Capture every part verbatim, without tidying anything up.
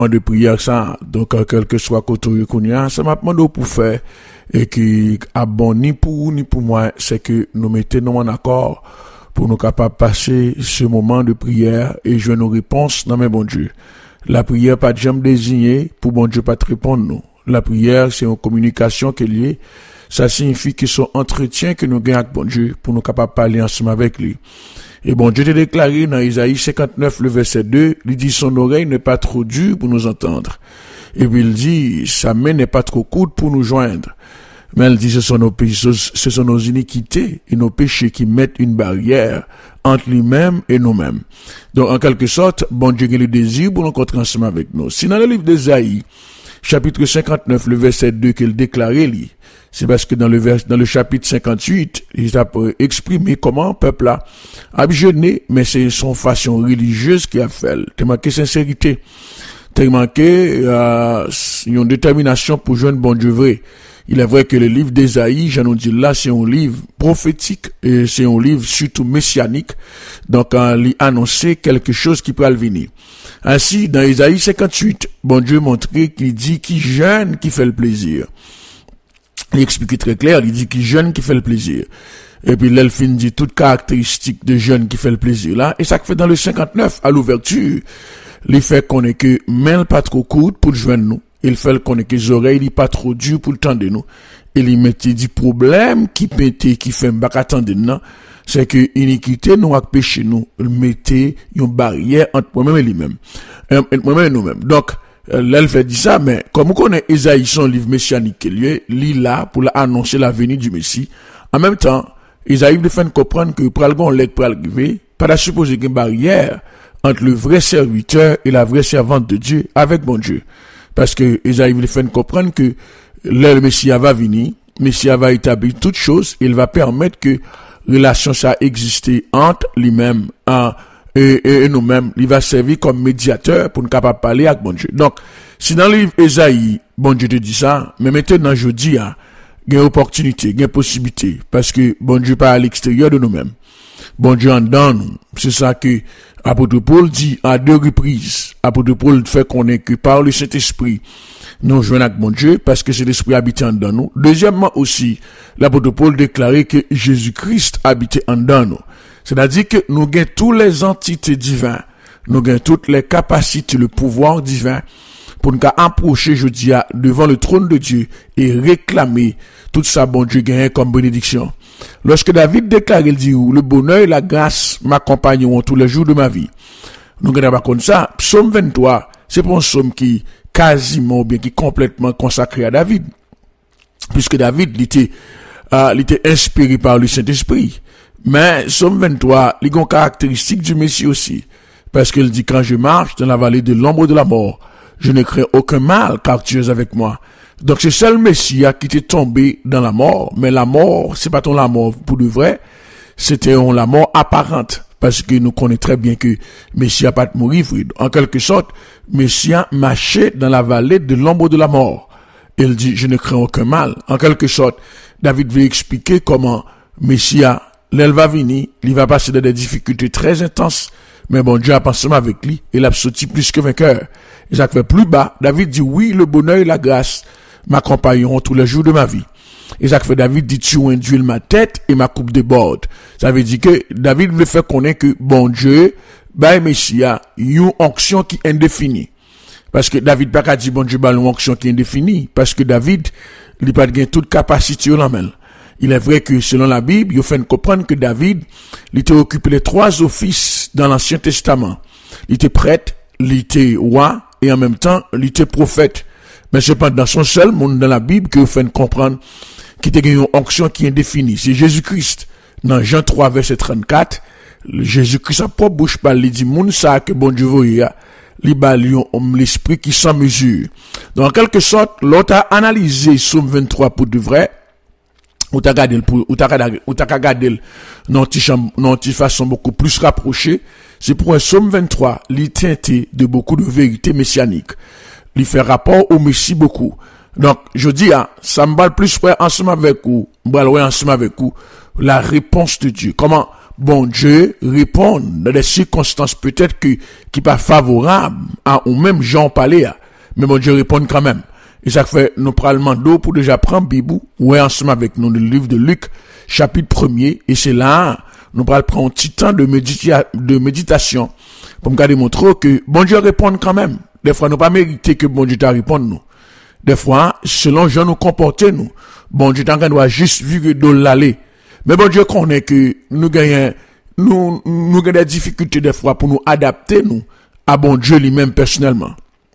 en de prière ça, donc, quel que soit côté qu'on y a, ça m'a demandé pour faire, et qui, a bon, ni pour vous, ni pour moi, c'est que nous mettons en accord, pour nous capables de passer ce moment de prière, et jouer nos réponses dans mes bon Dieu. La prière pas de jamais désignée, pour bon Dieu pas te répondre nous. La prière, c'est une communication qui est liée. Ça signifie que c'est un entretien que nous gagnons avec bon Dieu, pour nous capables de parler ensemble avec lui. Et bon Dieu t'a déclaré dans Isaïe cinquante-neuf, le verset deux, il dit son oreille n'est pas trop dure pour nous entendre. Et puis il dit sa main n'est pas trop courte pour nous joindre. Mais elle dit ce sont nos péchés, ce sont nos iniquités et nos péchés qui mettent une barrière entre lui-même et nous-mêmes. Donc en quelque sorte, bon Dieu a le désir pour nous rencontrer ensemble avec nous. Si dans le livre d'Isaïe, chapitre cinquante-neuf, le verset deux qu'il déclarait lui, c'est parce que dans le vers, dans le chapitre cinquante-huit, il a exprimé comment le peuple a, a jeûné, mais c'est son façon religieuse qui a fait. T'as manqué sincérité. T'as manqué, euh, une détermination pour joindre bon Dieu vrai. Il est vrai que le livre d'Ésaïe, j'en ai dit là, c'est un livre prophétique et c'est un livre surtout messianique. Donc, il annonçait quelque chose qui pourrait venir. Ainsi, dans Ésaïe cinquante-huit, bon Dieu montrait qu'il dit qu'il jeûne qui fait le plaisir. Il explique très clair, il dit qu'il jeûne qui fait le plaisir. Et puis l'elfin dit toutes caractéristiques de jeûne qui fait le plaisir là. Et ça fait dans le cinquante-neuf, à l'ouverture, il fait qu'on est que main pas trop courte pour joindre nous. Il fait qu'on est que les oreilles il pas trop dur pour le temps de nous. Et il mettait du problème qui pétait, qui fait m'bak attendre nous. C'est que iniquité nous a péché nous. Il mettait une barrière entre moi-même et lui-même. Entre moi-même et nous-mêmes. Donc, l'elfe dit ça, mais comme on connaît Isaïe, son livre messianique, lui, il là pour annoncer la venue du Messie. En même temps, Isaïe veut faire comprendre que pour algon lèg pour arriver, pas de supposer qu'il y a une barrière entre le vrai serviteur et la vraie servante de Dieu avec bon Dieu. Parce que Isaïe veut faire comprendre que le Messie va venir, le Messie va établir toutes choses, et il va permettre que relation ça existe entre lui-même en Et, et, et nous-mêmes, il va servir comme médiateur pour nous capable de parler avec bon Dieu. Donc, si dans le livre Ésaïe, bon Dieu te dit ça, mais maintenant, je dis, hein, il y a une opportunité, il y a une possibilité, parce que bon Dieu pas à l'extérieur de nous-mêmes. Bon Dieu en dedans nous. C'est ça que apôtre Paul dit à deux reprises. Apôtre Paul fait connaître que par le Saint-Esprit, nous jouons avec mon Dieu, parce que c'est l'Esprit habitant en dedans nous. Deuxièmement aussi, l'apôtre Paul déclarait que Jésus-Christ habitait en dedans nous. C'est-à-dire que nous gagnons tous les entités divines, nous gagnons toutes les capacités, le pouvoir divin, pour nous approcher, je dis, devant le trône de Dieu et réclamer tout ça, bon Dieu, gagne comme bénédiction. Lorsque David déclare, il dit, le bonheur et la grâce m'accompagneront tous les jours de ma vie. Nous gagnons pas comme ça. Psaume vingt-trois, c'est pour un psaume qui quasiment, bien, qui est complètement consacré à David. Puisque David, il était, euh, il était inspiré par le Saint-Esprit. Mais, Psaume vingt-trois, il y a une caractéristique du Messie aussi. Parce qu'il dit, quand je marche dans la vallée de l'ombre de la mort, je ne crains aucun mal, car tu es avec moi. Donc, c'est seul Messie qui était tombé dans la mort. Mais la mort, c'est pas ton la mort pour de vrai. C'était la mort apparente. Parce que nous connaissons très bien que Messie a pas de mourir. En quelque sorte, Messie a marché dans la vallée de l'ombre de la mort. Il dit, je ne crains aucun mal. En quelque sorte, David veut expliquer comment Messie a l'elle va venir, il va passer dans des difficultés très intenses, mais bon Dieu a pensé avec lui, et il a sorti plus que vainqueur. Et ça fait plus bas, David dit, oui, le bonheur et la grâce m'accompagneront tous les jours de ma vie. Et ça fait David dit, tu induis ma tête et ma coupe déborde. Ça veut dire que David veut faire connaître que bon Dieu, bah, Messia, une onction qui est indéfinie. Parce que David pas qu'à dire bon Dieu, bah, une onction qui est indéfinie. Parce que David, il n'a pas de toute capacité au la main. Il est vrai que selon la Bible, il fait comprendre que David, il était occupé les trois offices dans l'Ancien Testament. Il était prêtre, il était roi, et en même temps, il était prophète. Mais c'est pas dans son seul monde dans la Bible que vous faites comprendre qu'il était une onction qui est indéfinie. C'est Jésus-Christ. Dans Jean trois, verset trente-quatre, Jésus-Christ, sa propre bouche parle, il dit, moun sa que bon Dieu voya, li balion homme l'esprit qui sans mesure. Donc, en quelque sorte, l'autre a analysé Psaume vingt-trois pour de vrai, ou t'as gardé pour ou t'as gardé ou t'as gardé non non façon beaucoup plus rapprochée. C'est pour un Psaume vingt-trois, il teinté de beaucoup de vérités messianiques. Il fait rapport au Messie beaucoup. Donc je dis ah, ça me parle plus près ensemble avec vous, me parle ensemble avec vous la réponse de Dieu. Comment bon Dieu répond dans des circonstances peut-être que, qui pas favorables à, ou même Jean parler, mais bon Dieu répond quand même. Et ça fait, nous prenons d'eau pour déjà prendre Bibou, ou ensemble avec nous, le livre de Luc, chapitre premier, et c'est là, nous prenons prendre un petit temps de, médita- de méditation, pour me démontrer que bon Dieu répond quand même. Des fois, nous pas mérité que bon Dieu t'a répondu nous. Des fois, selon Jean nous comporter nous, bon Dieu t'en doit juste vu que de l'aller. Mais bon Dieu connaît que nous gagnons, nous, nous avons des difficultés des fois pour nous adapter nous, à bon Dieu lui-même personnellement.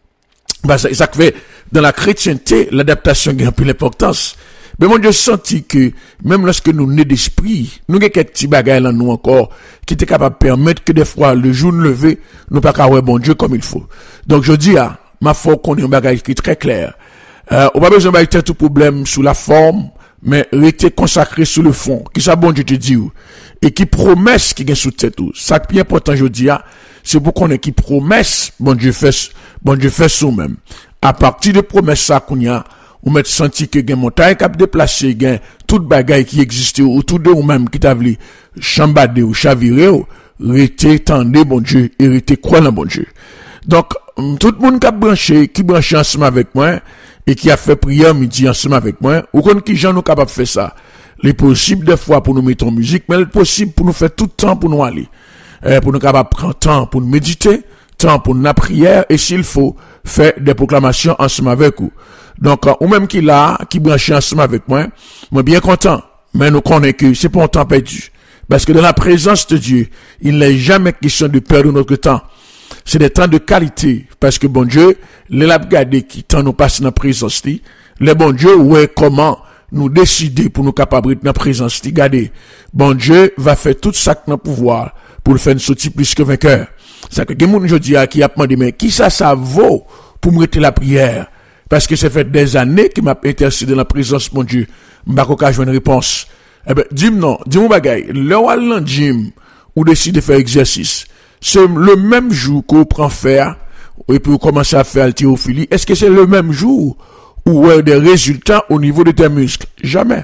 Bah, ça, ça fait, dans la chrétienté, l'adaptation gagne un peu l'importance. Mais mon Dieu senti que, même lorsque nous nés d'esprit, nous avons quelques petits bagages là, nous encore, qui étaient capables de permettre que des fois, le jour de lever, nous pas qu'à ouais bon Dieu comme il faut. Donc, je dis, ah, ma foi qu'on ait un bagage qui est très clair. Euh, on n'a pas besoin de faire tout problème sous la forme, mais rester consacré sur le fond. Qui ça bon Dieu te dit, et qui promesse qui gagne sous tête tout. Ça qui est important, je dis, ah, c'est pour qu'on ait qui promesse, bon Dieu fait, bon Dieu fait sous-même. À partir de promesse ça qu'on y a, on met senti que gen montagne cap déplacer, gen tout bagaille qui existait autour de nous-même qui t'a voulu chambader ou chavirer ou rester tendre bon Dieu et rester croire dans bon Dieu. Donc tout le monde qui a branché, qui branché ensemble avec moi et qui a fait prière midi ensemble avec moi, ou qu'on qui gens nous capable faire ça. Les possible des fois pour nous mettre en musique, mais le possible pour nous faire tout le temps pour nous aller. Euh, pour nous capable prendre temps pour nous méditer, temps pour la prière et s'il faut faire des proclamations ensemble avec vous. Donc, euh, ou même qui là, qui branche ensemble avec moi, moi bien content. Mais nous connaissons que c'est pas un temps perdu. Parce que dans la présence de Dieu, il n'est jamais question de perdre notre temps. C'est des temps de qualité. Parce que bon Dieu, les l'a regardé qui temps nous passe dans la présence, le bon Dieu, ouais, comment nous décider pour nous capables dans la présence, regardez, bon Dieu va faire tout ça dans le pouvoir pour le faire sortir plus que vainqueur. C'est que quelqu'un aujourd'hui qui a demandé, mais qui ça, ça vaut pour me rester la prière? Parce que ça fait des années qu'il m'a intercédé dans la présence, mon Dieu. M'ba koka joindre une réponse. Eh ben, dis-moi non, dis-moi bagay. Le wall dans gym, ou décide de faire exercice. C'est le même jour qu'on prend faire, et puis vous commencez à faire haltérophilie. Est-ce que c'est le même jour où vous avez des résultats au niveau de tes muscles? Jamais.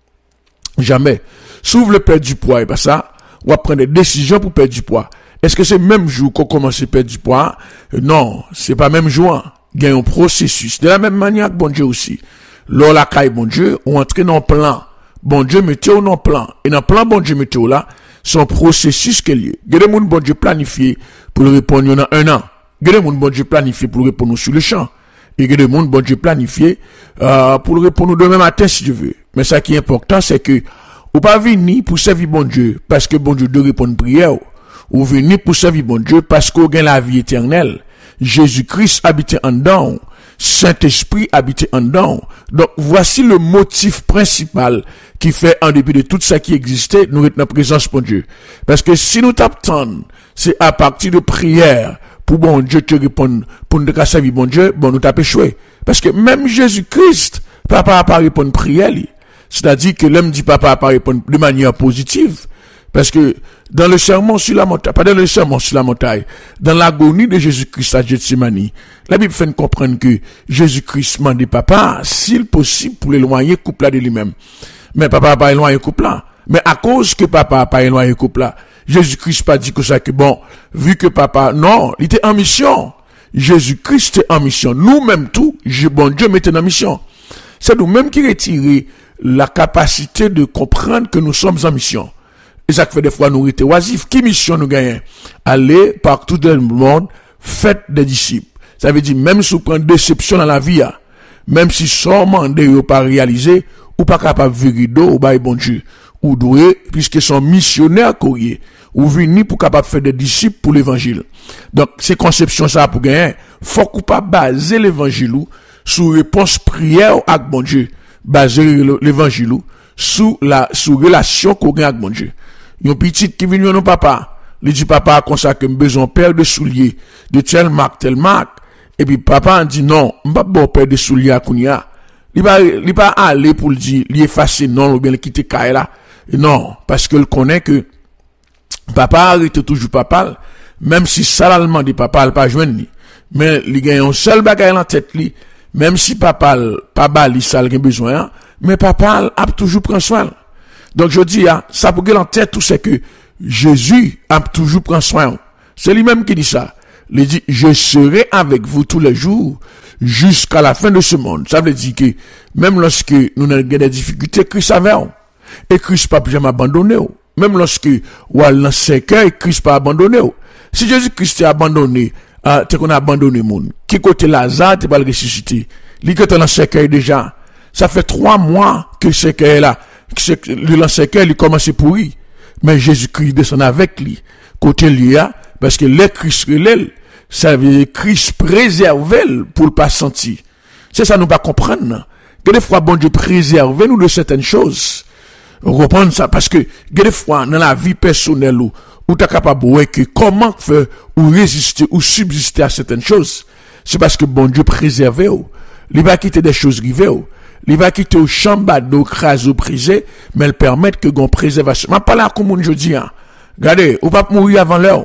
Jamais. S'ouvre le perdre du poids, et pas ça, ou va prendre des décisions pour perdre du poids. Est-ce que c'est le même jour qu'on commence à perdre du poids? Non, c'est pas même jour. Il y a un processus. De la même manière que bon Dieu aussi. Lors la caille bon Dieu, on entre dans le plan. Bon Dieu mettez dans le plan. Et dans le plan bon Dieu mettez là, c'est un processus qu'il y a. Il y a des gens bon Dieu planifié pour le répondre dans un an. Il y a des gens bon Dieu planifié pour le répondre sur le champ. Et il y a des gens bon Dieu planifié euh, pour le répondre demain matin si tu veux. Mais ça qui est important, c'est que ou pas venir pour servir bon Dieu parce que bon Dieu doit répondre prière. Ou venir pour servir bon Dieu parce qu'on gagne la vie éternelle. Jésus-Christ habitait en dedans. Saint-Esprit habitait en dedans. Donc, voici le motif principal qui fait, en dépit de tout ça qui existait, nous être dans la présence de Dieu. Parce que si nous t'attendons, c'est à partir de prière, pour bon Dieu te répondre, pour nous te servir bon Dieu, bon nous t'as échoué. Parce que même Jésus-Christ, papa n'a pas répondu prière. C'est-à-dire que l'homme dit papa n'a pas répondu de manière positive. Parce que dans le sermon sur la montagne, pas dans le sermon sur la montagne, dans l'agonie de Jésus-Christ à Gethsémani, la Bible fait comprendre que Jésus-Christ demande papa, s'il possible, pour l'éloigner couple là de lui-même. Mais papa n'a pas éloigné couple là. Mais à cause que papa n'a pas éloigné couple là, Jésus-Christ pas dit que ça que bon, vu que papa, non, il était en mission. Jésus-Christ était en mission. Nous-mêmes tout, bon Dieu mettait en mission. C'est nous-mêmes qui retirons la capacité de comprendre que nous sommes en mission. Et ça fait des fois nous étions oisifs. Qui mission nous gagnons? Aller partout dans le monde, faites des disciples. Ça veut dire, même si vous prenez déception dans la vie, même si son mandat n'est pas réalisé, ou pas capable de vivre d'eau, ou bah, bon Dieu, ou doué, puisque son missionnaire courrier, ou venu pour capable de faire des disciples pour l'évangile. Donc, ces conceptions, ça, pour gagner, faut qu'on pas baser l'évangile sous réponse prière avec bon Dieu, baser l'évangile sous la, sous relation qu'on gagne avec bon Dieu. Yon petit qui vient à nos papa, il dit papa comme ça que me besoin paire de souliers de telle marque telle marque et puis papa a dit non, m'pas bon paire de souliers à Kounia. Il pas il pas aller pour le dire, il effacer non ou bien le quitter caille là. Non, parce que il connaît que papa arrête toujours papa même si salalement dit papa il pas joindre ni. Mais il gagne un seul bagage en tête li, même si papa pas bali ça il a besoin, mais papa a toujours prend soin. Donc je dis, ça pour que en tête tout c'est que Jésus a toujours pris soin. C'est lui-même qui dit ça. Il dit, je serai avec vous tous les jours jusqu'à la fin de ce monde. Ça veut dire que même lorsque nous avons des difficultés, Christ avait. Et Christ n'a pas jamais abandonné. Même lorsque ou à l'encercueil, Christ n'a pas abandonné. Si Jésus-Christ a abandonné, euh, t'es qu'on a abandonné le monde. Qui côté Lazare, t'es pas le ressuscité. Lui qui est dans l'encercueil déjà. Ça fait trois mois que le cercueil est là. L'encercueil, il commence à pourrir. Mais Jésus-Christ descend avec lui. Côté lui, parce que les Christ relève, ça veut dire Christ préserve pour le pas sentir. C'est ça, nous pas comprendre. Que des fois, bon Dieu préserve nous de certaines choses. Reprendre ça, parce que, des fois, dans la vie personnelle, où, où t'es capable de voir que comment faire, ou résister, ou subsister à certaines choses. C'est parce que bon Dieu préserve, il va quitter des choses rivées, il va quitter au chambado, crase ou prisé, mais il permet que gon préservation. Je parle à comme je dis, hein. Regardez, ou pas mourir avant l'heure.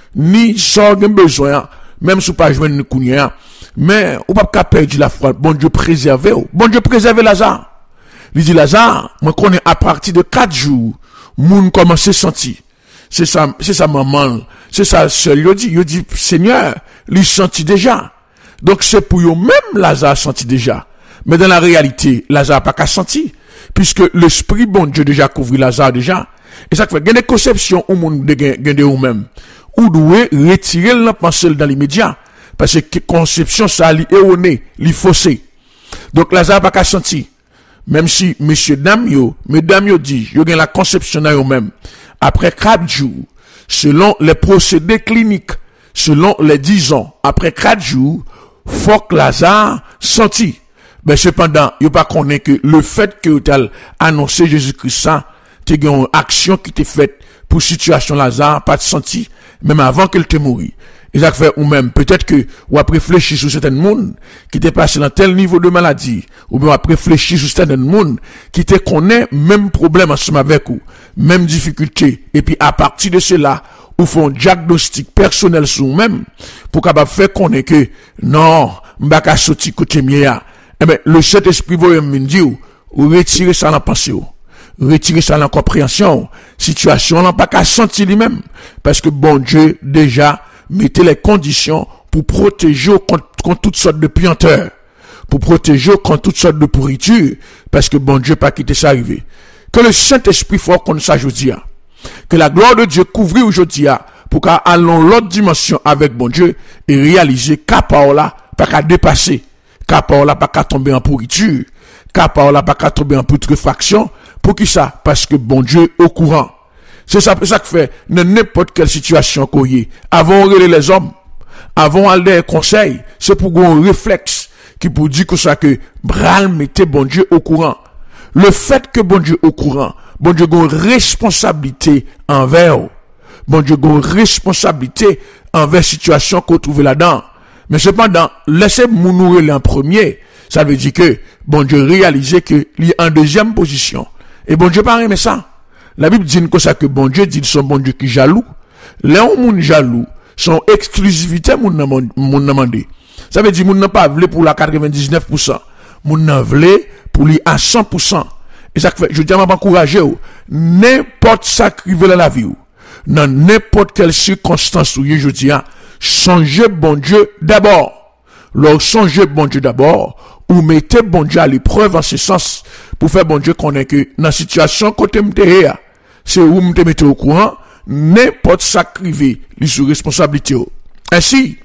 Ni sans besoin, même si pas joindre une kounia, mais ou pas perdre la foi. Bon Dieu préserve, bon Dieu préserve Lazare. Il dit Lazare, moi connais à partir de quatre jours, moun commence à sentir. C'est ça, c'est ça maman, c'est ça seul. Il dit, il dit Seigneur, il sentit déjà. Donc c'est pour eux même Lazare senti déjà. Mais dans la réalité, Lazare pas qu'à sentir, puisque l'esprit bon Dieu déjà couvre Lazare déjà. Et ça fait, il y a des conceptions au monde de ou même. Ou doit retirer la pensée dans l'immédiat. Parce que conception, ça, li erroné, li faussé. Donc, Lazare pas qu'à sentir. Même si, messieurs, dames, yo, mesdames, yo dit, yo gen la conception dans eux même. Après quatre jours, selon les procédés cliniques, selon les dix ans, après quatre jours, faut que Lazare senti. Mais cependant, yo pas connaît que le fait que tu as annoncé Jésus-Christ ça, t'es une action qui t'est faite pour situation Lazare, pas de senti, même avant qu'elle te mourit. Et ça fait, ou même, peut-être que, ou après réfléchir sur certains monde, qui t'est passé dans tel niveau de maladie, ou bien après réfléchir sur certains monde, qui te connaît même problème ensemble avec vous, même difficulté, et puis à partir de cela, ou font un diagnostic personnel sur vous-même, pour capable faire connaître que, non, m'baka sorti côté mia. Eh ben, le Saint-Esprit va me dire, ou retirer ça dans la pensée, retirer ça dans la compréhension, situation, n'a pas qu'à sentir lui-même, parce que bon Dieu, déjà, mettez les conditions pour protéger contre, contre toutes sortes de puanteurs, pour protéger contre toutes sortes de pourritures, parce que bon Dieu pas quitter ça arriver. Que le Saint-Esprit fasse comme ça aujourd'hui, que la gloire de Dieu couvre aujourd'hui, pour qu'à allons l'autre dimension avec bon Dieu, et réaliser qu'à là, pas qu'à dépasser, qu'à là, pas qu'à tomber en pourriture, qu'à là, pas qu'à tomber en putréfaction, pour qui ça? Parce que bon Dieu est au courant. C'est ça, ça que fait, dans n'importe quelle situation qu'on y est. Avant de relayer les hommes, avant d'aller conseil, c'est pour un réflexe qui pour dire que ça que, bral mettez bon Dieu au courant. Le fait que bon Dieu au courant, bon Dieu a une responsabilité envers, bon Dieu a une responsabilité envers la situation qu'on trouve là-dedans. Mais cependant, laissez nous relayer en premier, ça veut dire que, bon Dieu réalise que, il est en deuxième position. Et bon Dieu pas aimer ça. La Bible dit que ça que bon Dieu dit son bon Dieu qui jaloux. Les gens jaloux, son exclusivité moun moun demandé. Ça veut dire moun n'a pas voulu pour la quatre-vingt-dix-neuf pour cent. Moun n'a voulu pour lui à cent pour cent. Et ça fait je dis m'a encourager n'importe ça qui veut la vie ou dans n'importe quelle circonstance où je dis songez bon Dieu d'abord. Leur songez bon Dieu d'abord ou mettez bon Dieu à l'épreuve en ce sens pour faire bon Dieu connaît que dans situation côté m'te c'est où me mettez au courant, n'importe sacrifié, les sous responsabilité. Ainsi,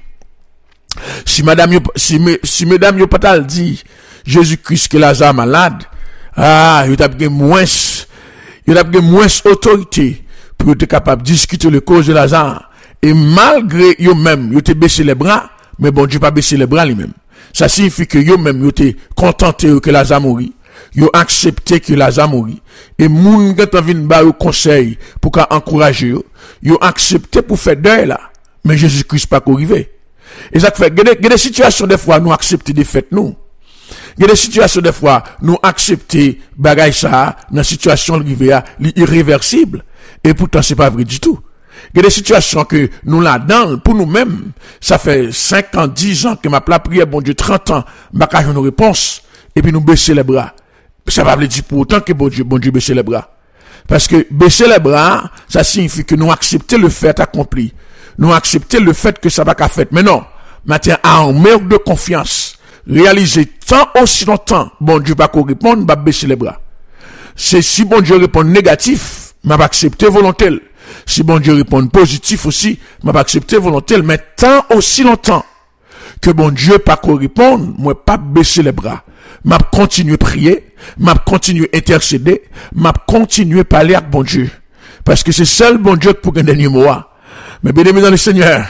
si madame, si, si mesdames, yo patal dit, Jésus-Christ que Lazare malade, ah, yo t'a moins, yo t'a moins autorité pour être capable de discuter le cause de Lazare. Et malgré yo même, yo te baissé les bras, mais bon Dieu pas baissé les bras lui-même. Ça signifie que yo même, yo te contenté que Lazare mourit. Yo accepté que Lazare mourit et moun qui t'en vinn ba yo conseil pour qu'a encourager yo yo accepté pour faire deuil là mais Jésus-Christ pas arrivé et ça fait il y a des situations des fois nous accepter des fêtes nous il y a des situations des fois nous accepter bagay ça dans situation arrivé irréversible et pourtant c'est pas vrai du tout. Il y a des situations que nous là-dedans pour nous-mêmes ça fait cinq ans dix ans que m'a la prière bon Dieu trente ans m'a pas une réponse et puis nous baisser les bras. Ça va veut dire pour autant que bon Dieu, bon Dieu baisse les bras. Parce que baisser les bras, ça signifie que nous acceptons le fait accompli. Nous acceptons le fait que ça va qu'à faire. Mais non, maintenant, en mère de confiance, réaliser tant aussi longtemps, bon Dieu va qu'on réponde, va baisser les bras. C'est si bon Dieu répond négatif, m'a pas accepter volontaire. Si bon Dieu répond positif aussi, m'a pas accepter volontaire. Mais tant aussi longtemps que bon Dieu pas qu'on réponde, moi pas baisser les bras. M'a continuer prier, m'a continuer intercéder, m'a continuer parler avec bon Dieu. Parce que c'est seul bon Dieu pour un dernier mot. Mais bien aimé dans le Seigneur,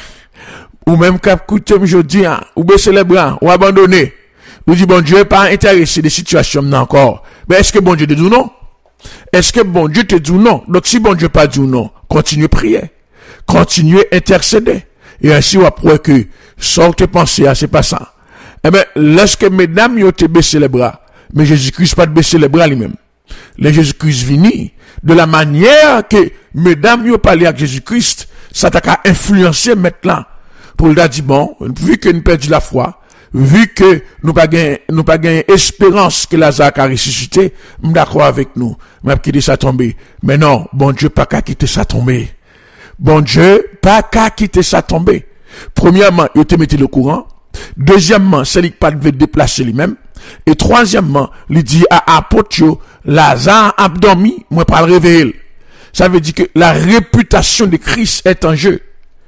ou même cap coûter aujourd'hui, ou baisser les bras, ou abandonner, ou dit bon Dieu pas intéressé des situations encore. Mais est-ce que bon Dieu te dit non? Est-ce que bon Dieu te dit non? Donc si bon Dieu pas dit non, continuez prier, continuez intercéder. Et ainsi on va que sortez penser à c'est pas ça. Eh bien, lorsque mesdames yo te baissé les bras, mais Jésus-Christ pas de baisser les bras lui-même. Le Jésus-Christ vini de la manière que mesdames yo parlé avec Jésus-Christ, ça t'a qu'à influencer maintenant pour le dire bon, vu que nous perdu la foi, vu que nous pas gain nous pas gain espérance que Lazare a ressuscité, nous d'accord avec nous, m'a quitter ça tomber. Mais non, bon Dieu pas qu'à quitter ça tomber. Bon Dieu pas qu'à quitter ça tomber. Premièrement, il te mettait le courant. Deuxièmement, c'est lui qui pas devait déplacer lui-même. Et troisièmement, il dit à apôtre Lazare a dormi, moi pas le réveiller. Ça veut dire que la réputation de Christ est en jeu.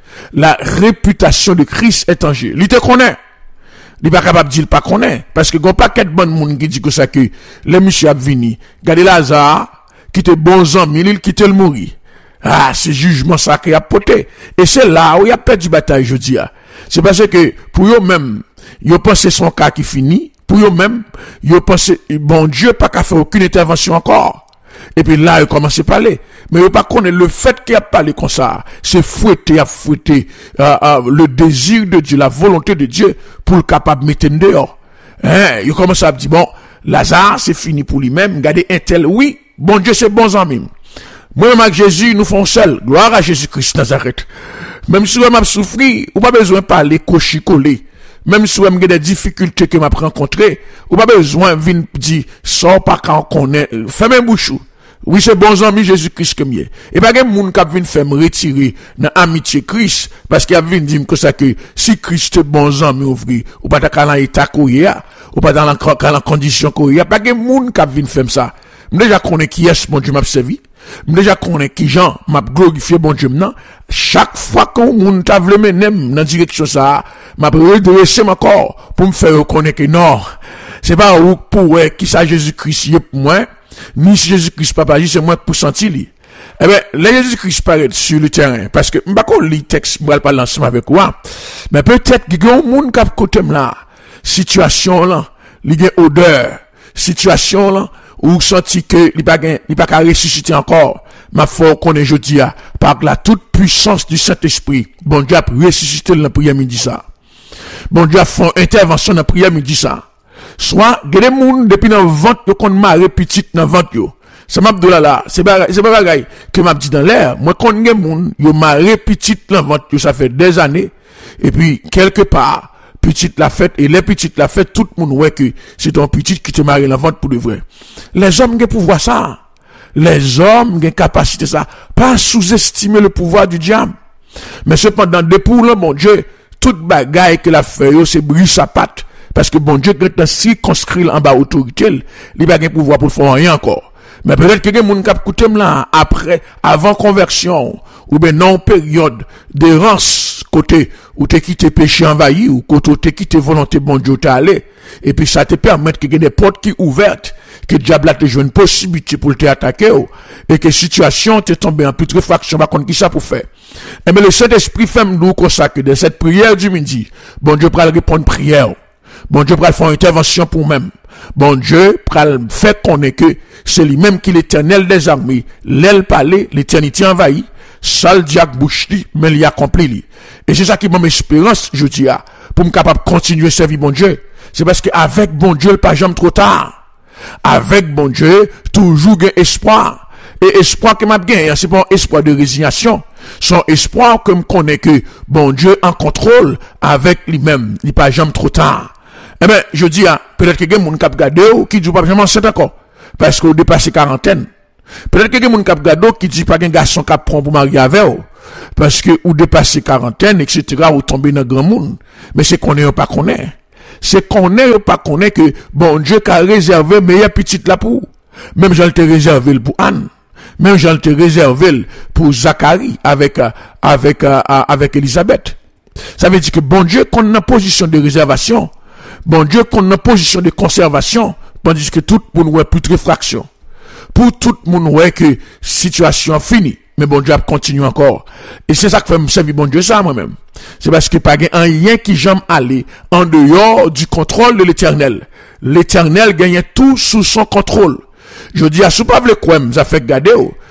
La réputation de Christ est en jeu. Il te connaît. Il n'est pas capable de dire pas connaît. Parce que gon paquet de bon monde qui dit que ça que les monsieur a venu. Regardez Lazare, qui était bon ami, il quitte le mourir. Ah, c'est jugement sacré à poter. Et c'est là où il y a perdu bataille, je dis. C'est parce que, pour eux même, ils pensent son cas qui finit. Pour eux même, ils pensent, bon Dieu, pas qu'à faire aucune intervention encore. Et puis là, ils commencent à parler. Mais ils pas connaître le fait qu'il a parlé comme ça. C'est fouetter, à fouetter, euh, euh, le désir de Dieu, la volonté de Dieu, pour le capable de mettre dehors. Hein? Ils commencent à dire, bon, Lazare, c'est fini pour lui-même. Regardez un tel, oui, bon Dieu, c'est bon amis. Moi-même avec Jésus, nous faisons seul. Gloire à Jésus-Christ Nazareth. Même si on m'a souffri, ou pas besoin de parler cocher-coller. Même si on a des difficultés que m'a rencontrées, ou pas besoin de venir dire, sors pas quand on connaît, fermez bouchou. Oui, c'est bon ami Jésus-Christ que mieux. Et pas que moun k'ap vinn faire me retirer dans amitié Christ, parce qu'il a vinn dire que ça que, si Christ est bon ami ouvri, ou pas dans l'état koya, ou pas dans la condition koya, pas que moun k'ap vinn faire ça. Déjà connais qui est bon Dieu m'a servi. Déjà connais qui Jean m'a glorifié bon Dieu maintenant. Chaque fois qu'on moun t'a vle menem dans direction ça, m'a redresser mon corps pour me faire reconnaître que non, c'est pas ou pour qui ça Jésus-Christ y est pour moi, ni si Jésus-Christ pas agir, c'est moi pour sentir lui. Eh ben, là Jésus-Christ paraît sur le terrain parce que m'pa qu'on lit texte m'pa parler ensemble avec quoi. Mais peut-être qu'il y a un monde qui a côté là, situation là, il y a odeur, situation là ou senti que il pas il pas qu'à ressusciter encore. Ma foi qu'on est jeudi par la toute puissance du Saint-Esprit. Bon Dieu a ressuscité dans la prière midi ça. Bon Dieu a fait une intervention dans la prière midi ça. Soit des moun depuis dans ventre yo kon maré petite dans ventre yo. Ça m'a dit là, c'est pas c'est pas bagaille que m'a dit dans l'air. Moi kon gen moun yo maré petite dans ventre yo, ça fait des années et puis quelque part petite la fête et les petites la fête tout le monde ouais que c'est ton petit qui te marie dans ventre pour de vrai. Les hommes ont pouvoir ça. Les hommes ont capacité ça. Pas sous-estimer le pouvoir du diable. Mais cependant, depuis le bon Dieu, toute bagaille que la fait, c'est brise sa patte. Parce que bon Dieu, quand il circonscrit en bas autorité, il n'a pas de pouvoir pour faire rien encore. Mais peut-être que quelqu'un qui a écouté là, après, avant conversion, ou bien non période d'errance, côté, où t'es quitté péché envahi, ou côté où t'es quitté volonté bon Dieu t'es allé, et puis ça te permet que y ait des portes qui ouvertes, que le diable a te joué une possibilité pour te attaquer, et que situation t'es tombé en putréfaction, par contre, qui ça pour faire? Et bien, le Saint-Esprit fait nous comme ça, que de cette prière du midi, bon Dieu pourra répondre prière. Bon Dieu pourra faire une intervention pour même. Bon Dieu pourra faire connaître que c'est lui-même qui est l'éternel des armées. L'aile parler, l'éternité envahie. Seul diable bouche li, mais il y a accompli li. Et c'est ça qui m'a espérance, je dis, pour me capable de continuer à servir bon Dieu. C'est parce qu'avec bon Dieu, pas jamais trop tard. Avec bon Dieu, toujours gain espoir. Et espoir que m'a gagné, c'est pas un espoir de résignation. Son espoir que me connaît que bon Dieu en contrôle avec lui-même. Il pas jamais trop tard. Eh ben, je dis, peut-être que quelqu'un qui a regardé ou qui dit pas jamais enceinte encore. Parce qu'on dépasse quarantaine. Peut-être que quelqu'un qui a qui dit pas qu'un garçon qui prend pour marier avec eux. Parce que, ou dépasser quarantaine, et cetera, ou tomber dans le grand monde. Mais c'est qu'on est ou pas qu'on est. C'est qu'on est ou pas qu'on est que, bon Dieu qui a réservé meilleure petite là pour. Même j'en t'ai réservé pour Anne. Même j'en t'ai réservé pour Zacharie avec, avec, avec, avec Elisabeth. Ça veut dire que bon Dieu qu'on est en position de réservation. Bon Dieu qu'on est en position de conservation. Tandis que tout le monde ouais plus de réfraction. Pour tout le monde ouais que situation finie. Mais bon Dieu continue encore. Et c'est ça que fait me servir bon Dieu ça moi-même. C'est parce que pas un rien qui j'aime aller en dehors du contrôle de l'éternel. L'éternel gagne tout sous son contrôle. Je dis à ce pas le quoi ça fait garder.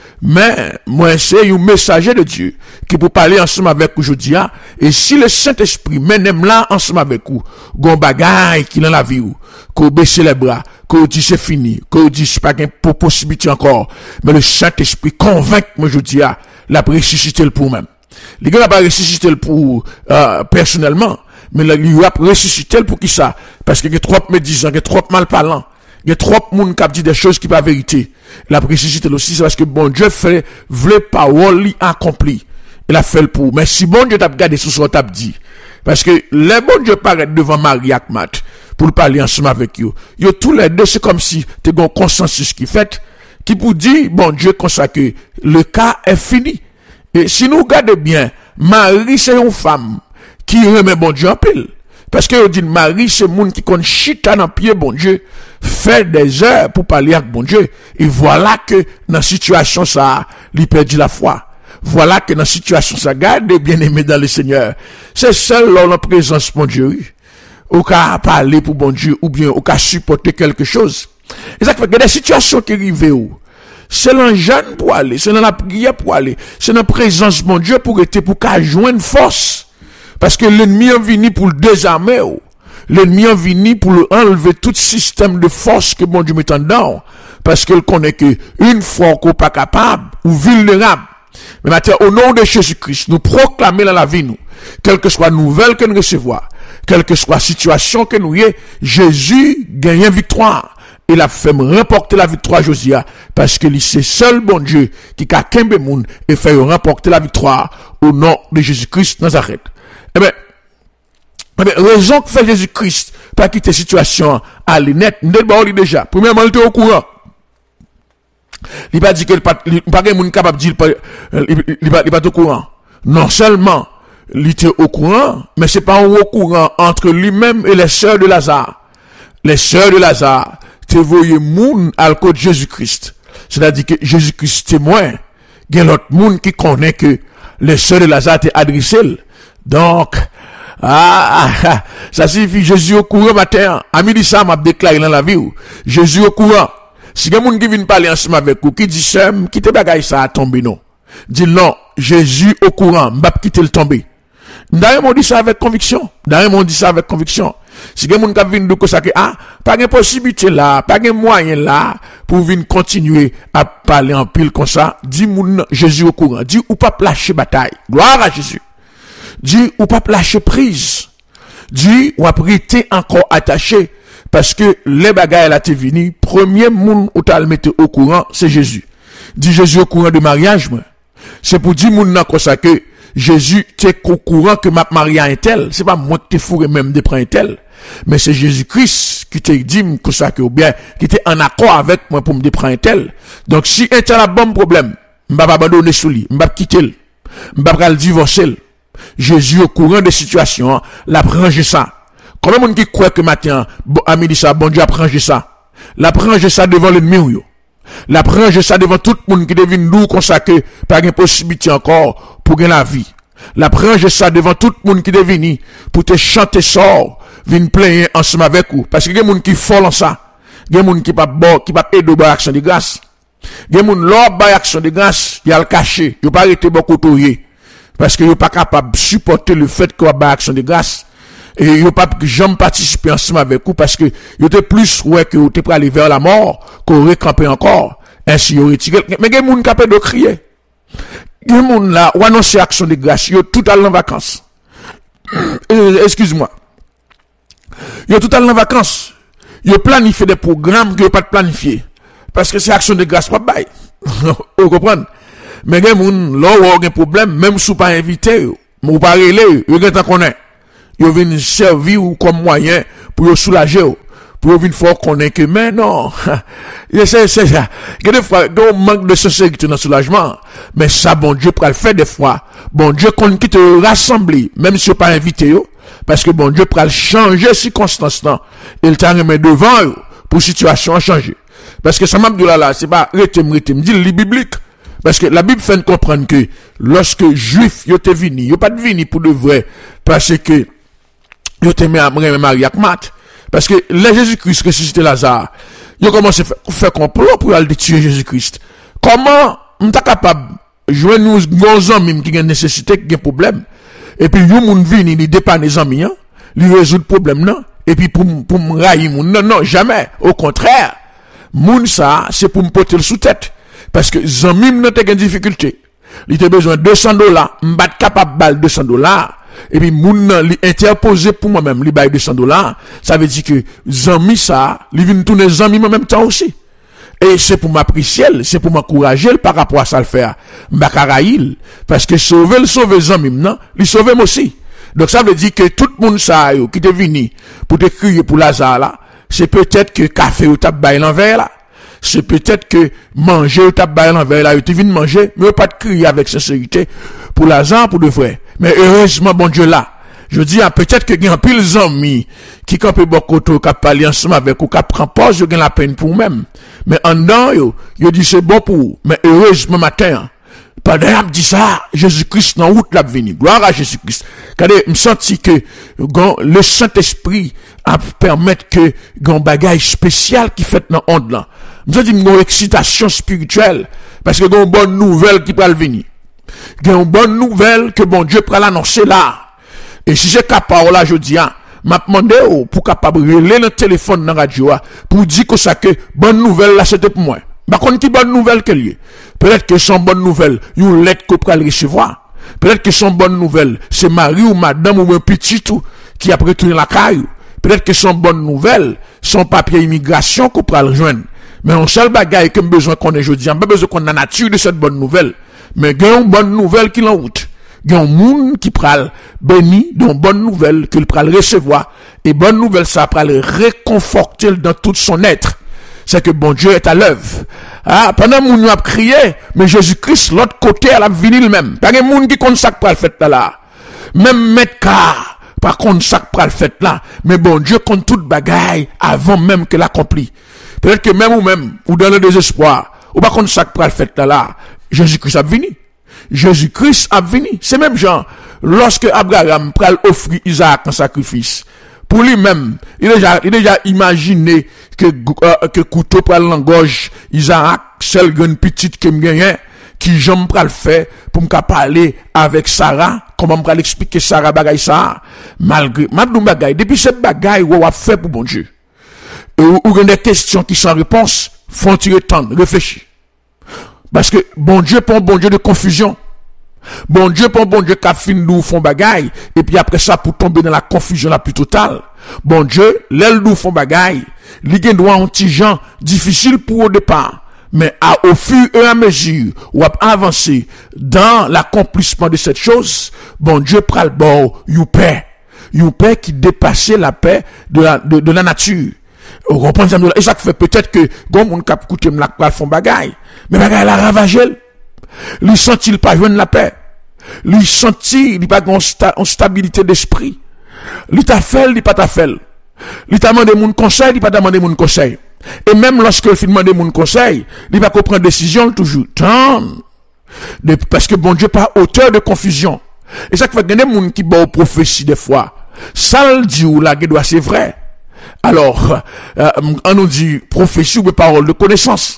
Mais moi c'est un messager de Dieu qui peut parler ensemble avec vous aujourd'hui. Et si le Saint-Esprit mène là ensemble avec vous, gon bagaille qui dans la vie ou, qu'on baisse les bras, qu'on dit c'est fini, qu'on dit c'est pas pour possibilité encore, mais le Saint-Esprit convainc moi aujourd'hui la ressusciter pour même. Les gars n'a pas ressuscité pour euh, personnellement, mais il a ressuscité pour qui ça? Parce qu'il y a trop médisants, il y a trop mal parlant. Il y a trop de monde qui dit des choses qui pas vérité. La ressuscité aussi, c'est parce que bon Dieu fait, voulait parole accompli. Il a fait le pour. Mais si bon Dieu t'a gardé sous son t'a dit. Parce que les bon Dieu paraît devant Marie ak Mat, pour parler ensemble avec eux. Yo tous les deux, c'est comme si t'es un consensus qui fait, qui pour dire, bon Dieu, comme ça que le cas est fini. Et si nous regardons bien, Marie, c'est une femme qui remet bon Dieu en pile. Parce que, on dit, Marie, c'est monde qui compte chita dans pied, bon Dieu, fait des heures pour parler avec bon Dieu. Et voilà que, dans la situation, ça, il perdit la foi. Voilà que, dans la situation, ça, garde bien aimé dans le Seigneur. C'est seul, dans la présence, bon Dieu, au cas parler pour bon Dieu, ou bien, au cas supporter quelque chose. Et ça fait que des situations qui arrivent, où, c'est dans le jeûne pour aller, c'est dans la prière pour aller, c'est dans la présence, bon Dieu, pour être, pour qu'à joindre force. Parce que l'ennemi est venu pour le désarmer. L'ennemi est venu pour le enlever tout système de force que bon Dieu met en dedans. Parce qu'il connaît que une fois qu'on n'est pas capable ou vulnérable. Mais maintenant, au nom de Jésus-Christ, nous proclamons dans la vie, nous, quelle que soit nouvelle que nous recevons, quelle que soit situation que nous ayons, Jésus gagne victoire. Il a fait remporter la victoire, Josia, parce que c'est seul bon Dieu qui a kembe moun et fait remporter la victoire au nom de Jésus-Christ Nazareth. Eh bien, eh bien, raison que fait Jésus-Christ pas quitter la situation à l'inet, nous devons déjà. Premièrement, il était au courant. Il n'a pas dit qu'il n'y a pas de monde capable de dire qu'il n'est pas au courant. Non seulement il était au courant, mais c'est pas un au courant entre lui-même et les sœurs de Lazare. Les sœurs de Lazare, te voyez moun al côté de Jésus-Christ. C'est-à-dire que Jésus-Christ témoin. Il y a l'autre monde qui connaît que les sœurs de Lazare étaient adressées. Donc, ah, ah, ça signifie Jésus au courant matin. À midi ça m'a déclaré dans la vie. Jésus au courant. Si il y a quelqu'un qui vient parler ensemble avec vous, qui dit ça, quittez bagaille ça a tombé non. Dit non, Jésus au courant, m'bap quitter le tomber. D'ailleurs, on dit ça avec conviction. D'ailleurs, on dit ça avec conviction. Si quelqu'un qui vient de dire ça, ah, pas de possibilité là, pas de moyen là, pour venir continuer à parler en pile comme ça, dit moun Jésus au courant. Dit ou pas lâcher bataille. Gloire à Jésus. Dit ou pas lâcher prise. Dit ou après encore attaché. Parce que les bagailles là t'es venu, premier moun ou t'as le mettre au courant, c'est Jésus. Dit Jésus au courant de mariage, moi. C'est pour dire moun nan comme ça que Jésus t'es au courant que ma marié un tel. C'est pas moi qui t'ai fourré même de prendre un tel. Mais c'est Jésus-Christ qui t'a dit comme ça que, ou bien, qui était en accord avec moi pour me prendre un tel. Donc si un tel a bon problème, m'ba pas abandonner sous lui, m'ba quitter, m'ba pas le divorcer. Jésus au courant des situations, la prendre ça. Comment on qui croit que matin, à midi ça, bon Dieu a prendre ça. La prendre ça devant l'ennemi, yo. La prendre ça devant tout le monde qui devine nous comme ça que, pas de possibilité encore pour gagner la vie. La prendre ça devant tout le monde qui devine pour te chanter sort, vin plaigner ensemble avec vous. Parce que il y a des gens qui font ça. Il y a des gens qui pas bon, qui pas aider dans action de grâce. Il y a des gens l'or ba action de grâce, il y a le caché, il pas arrêter beaucoup toyer. Parce que il pas capable de supporter le fait que ba action de grâce. Et il pas jamais participer ensemble avec vous parce que il était plus ouais que vous êtes prêt à aller vers la mort qu'on récamper encore. Ainsi il retiré. Mais il y a des gens capable de crier. Il y a des gens là ou annoncer action de grâce, ils tout allé en vacances. Excuse-moi. Ils tout allé en vacances. Ils planifié des programmes que pas de planifier parce que c'est action de grâce pas bail. Vous comprenez? Mais il y a des gens là où un problème, même si vous pas invité, ou pas relé, vous avez connaître. Vous venez servir comme moyen pour vous soulager. Pour venir faire connaître que, mais non. C'est ça. Il y a des fois, il y a un manque de sincérité dans le soulagement. Mais ça, bon Dieu, pour le faire des fois. Bon Dieu, qu'on quitte rassembler, même si vous pas invité, parce que bon Dieu, pour changer circonstances, il t'a remis devant, pour situation à changer. Parce que ça m'a dit là, là, c'est pas, retem, retem, dit le biblique. Parce que la Bible fait comprendre que lorsque juif, yo te vini, yo pas de vini pour de vrai, parce que yo te mis à Marie ak Marthe. Parce que le Jésus-Christ ressuscité Lazare, yo commence à faire complot pour aller tuer Jésus-Christ. Comment on est capable de jouer nous nos amis qui ont nécessité, qui ont problème, et puis yo moun vini, il dépanne les amis, hein, il résout le problème, non? Et puis pour, pour me railler moun, non, non, jamais. Au contraire, moun ça, c'est pour me porter le sous-tête. Parce que Zamim n'a pas de difficulté. Il a besoin de deux cents dollars. M'bat capable de deux cents dollars. Et puis, moun li interposé pour moi-même, li bail deux cents dollars. Ça veut dire que Zami ça, li vient tourner Zami en même temps aussi. Et c'est pour m'apprécier, c'est pour m'encourager par rapport à ça le faire. M'bakaraïl. Parce que sauver le sauver Zamim, non? Li sauver moi aussi. Donc ça veut dire que tout le monde ça, yo, qui te vini pour te crier pour Lazare là, c'est peut-être que café ou tap bail l'envers là. C'est peut-être que manger ou tap bail l'envers là, tu viens de manger, mais pas de crier avec sincérité pour Lazare, pour de vrai. Mais heureusement, bon Dieu là. Je dis, peut-être que il y a un pile d'amis qui campent beaucoup de qui parlent ensemble avec ou qui prennent pause, ils ont la peine pour eux-mêmes. Mais en dedans, yo, yo dit c'est bon pour vous. Mais heureusement matin, pendant que dit ça, Jésus-Christ dans route l'a venu. Gloire à Jésus-Christ. Quand me senti que le Saint-Esprit a permettre que gon bagage spécial qui fait dans onde là. Me senti une excitation spirituelle parce que gon bonne nouvelle qui va venir. Gon bonne nouvelle que bon Dieu va l'annoncer là. Et si j'ai capable là je dis ah, m'a demandé pour capable relayer le téléphone dans radio pour dire que ça que bonne nouvelle là c'était pour moi. Par contre, qui bonne nouvelle que lié. Peut-être que son bonne nouvelle, une lettre qu'on peut recevoir. Peut-être que son bonne nouvelle, c'est Marie ou madame ou un petit tout qui a retourné la caille. Peut-être que son bonne nouvelle, son papier immigration qu'on peut rejoindre. Mais on seul bagaille que besoin qu'on ait aujourd'hui, on pas besoin qu'on ait la nature de cette bonne nouvelle. Mais il y a une bonne nouvelle qui l'en route. Il y a un monde qui pral béni d'une bonne nouvelle qu'il pral recevoir. Et bonne nouvelle, ça pral réconforter dans tout son être. C'est que bon Dieu est à l'œuvre. Ah, pendant que nous a crié, mais Jésus-Christ, l'autre côté, elle a venu le même. Pas de monde qui compte ça pour le fait là. Même mettre car, par contre, ça pour le fait là. Mais bon Dieu compte toute bagaille avant même que l'accomplit. Peut-être que même ou même, ou dans le désespoir, ou pas contre ça pour le fait là. Jésus-Christ a venu. Jésus-Christ a venu. C'est même genre, lorsque Abraham pral offrir Isaac en sacrifice, pour lui-même, il a déjà, il a déjà imaginé que, euh, que couteau pral l'engorge Isaac, seule grande petite qui me gagne, qui j'aime pral faire pour me parler avec Sarah, comment me pral expliquer Sarah bagay ça, malgré, madou bagay, depuis cette bagay, ou a fait pour bon Dieu. Et ou, ou des questions qui sans réponse, faut-il attendre, réfléchir. Parce que bon Dieu pour bon Dieu de confusion. Bon Dieu pour bon Dieu qu'a fin nous font bagaille et puis après ça pour tomber dans la confusion la plus totale. Bon Dieu, l'aile nous font bagaille, li gen droit un petit gens difficile pour au départ, mais à au fur et à mesure ou à avancer dans l'accomplissement de cette chose, bon Dieu pral bon you paix. You paix qui dépassait la paix de la de, de la nature. On comprend ça et ça fait peut-être que gon moun k'ap koute m la pral font bagaille, mais bagaille la ravagé. Lui sent-il pas joindre la paix? Lui senti, il pas une stabilité d'esprit. Lui t'a fait, il pas t'a fait. Lui t'a demandé mon conseil, il pas demandé mon conseil. Et même lorsque il demande mon conseil, il va prendre décision toujours. Tant. Parce que bon Dieu pas auteur de confusion. Et ça fait gagner moun qui bon prophétie des fois. Ça le dit ou la doit c'est vrai. Alors, euh, on nous dit prophétie ou parole de connaissance.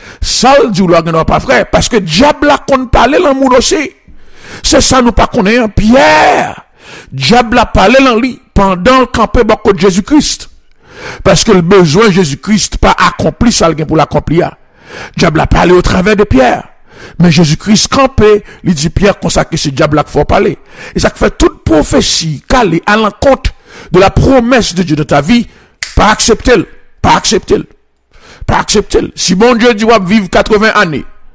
Ça le dit ou la pas vrai parce que diable a qu'on parler dans monde aussi. C'est ça nous pas connaît Pierre. Diable a parlé dans lui pendant le campé de Jésus-Christ. Parce que le besoin de Jésus-Christ pas accompli ça pour l'accomplir. Diable a parlé au travers de Pierre. Mais Jésus-Christ campé, il dit Pierre consacré c'est diable là qu'il faut parler. Et ça fait toute prophétie calée à l'encontre de la promesse de Dieu de ta vie, pas accepter, pas accepter. Pas accepter. Si bon Dieu dit va vivre quatre-vingts années,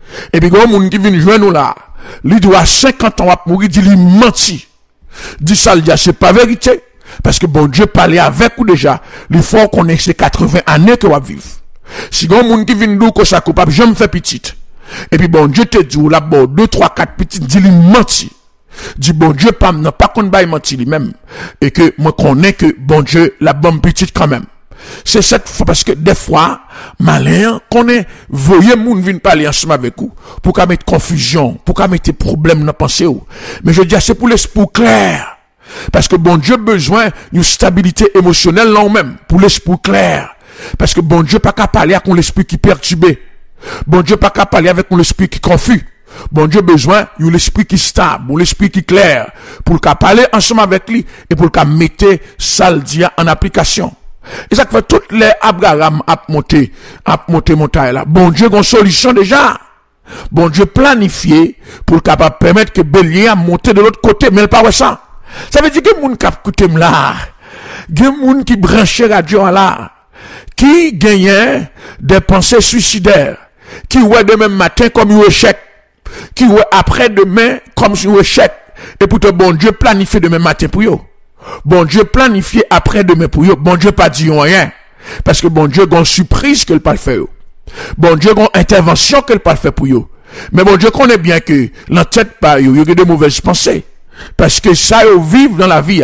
Et puis, quand moun qui vient jouer nous là, lui doit cinquante ans à mourir, dit lui menti. Dit ça, il dit, c'est pas vérité. Parce que bon Dieu parlait avec ou déjà, il faut qu'on ait ces quatre-vingts années que va vivre. Si quand moun qui vient nous, que ça coupable, je me fais petite. Et puis bon Dieu te dit, ou là, bon, deux, trois, quatre petites, dit lui menti. Dit bon Dieu, pas, non, pas qu'on va menti lui-même. Et que moi connais que bon Dieu, la bonne petite quand même. C'est cette fois, parce que des fois, malin, qu'on est, voyez moun vin parler ensemble avec vous, pour qu'à mettre confusion, pour qu'à mettre problème dans la pensée. Mais je dis, c'est pour l'esprit clair. Parce que bon Dieu besoin d'une stabilité émotionnelle là même, pour l'esprit clair. Parce que bon Dieu pas qu'à parler avec l'esprit qui perturbé. Bon Dieu pas qu'à parler avec l'esprit qui confus. Bon Dieu besoin d'un esprit qui stable, un esprit qui clair, pour qu'à parler ensemble avec lui, et pour qu'à mettre ça en application. Et ça fait toutes les Abraham à monter, à monter montagne là. Bon Dieu a une solution déjà. Bon Dieu planifié pour capable permettre que Bélier a monté de l'autre côté, mais il pas ça. Ça veut dire que moun k'ap koute là, gen moun qui branche radio là, qui gagne des pensées suicidaires, qui ouais demain matin comme un échec, qui ouais après demain comme un échec, et pour te bon Dieu planifier demain matin pour yo. Bon Dieu planifié après demain pour yo. Bon Dieu pas dit rien, parce que bon Dieu a une surprise qu'elle pas faire. Bon Dieu a une intervention qu'elle pas faire pour yo. Mais bon Dieu connaît bien que l'entête pas yo, il y a des mauvaises pensées. Parce que ça yo vivre dans la vie,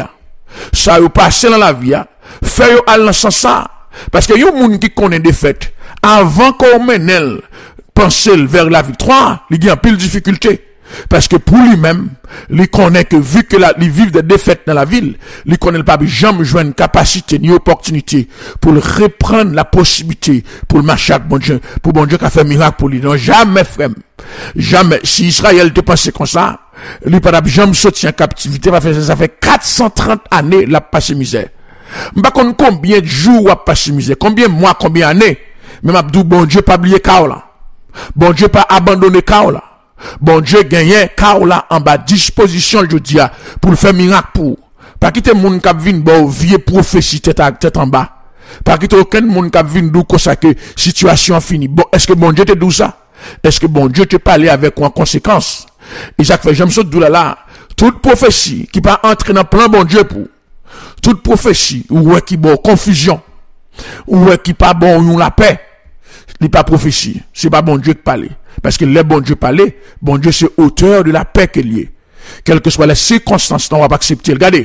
ça yo passer dans la vie, fait yo aller dans ce sens. Parce que yo moun qui connaît des fêtes, avant qu'on mène elle, penser vers la victoire, il y a pile de difficultés. Parce que pour lui-même, il connaît que vu que la, il vit des défaites dans la ville, il connaît pas jamais jouer une capacité ni opportunité pour reprendre la possibilité pour le marcher avec bon Dieu, pour bon Dieu qui a fait miracle pour lui. Non, jamais, frère. Jamais. Si Israël te pensait comme ça, lui pas jamais sorti en captivité, ça fait quatre cent trente années la passé misère. M'pa connait combien de jours a passé misère, combien de mois, combien d'années. Mais m'a dit bon Dieu pas oublié Kaola. Bon Dieu pas abandonné Kaola. Bon Dieu gagne Kaola en bas disposition je dis pour le faire miracle pour. Pas quitter moun k'ap vinn bon vieux prophétie tête à tête en bas. Pas quitter aucun moun k'ap vinn dou comme ça que situation finie. Bon, est-ce que bon Dieu te dit ça? Est-ce que bon Dieu te parle avec en conséquence? Et ça fait j'aime ça dou là là. Toute prophétie qui pas entrer dans plan bon Dieu pour. Toute prophétie ou qui bon confusion ou qui pas bon la paix. n'est pas prophétie. C'est pas bon Dieu qui parle. Parce que le bon Dieu parle, bon Dieu c'est auteur de la paix qu'il y est. Quelles que soient les circonstances, on va pas accepter. Regardez.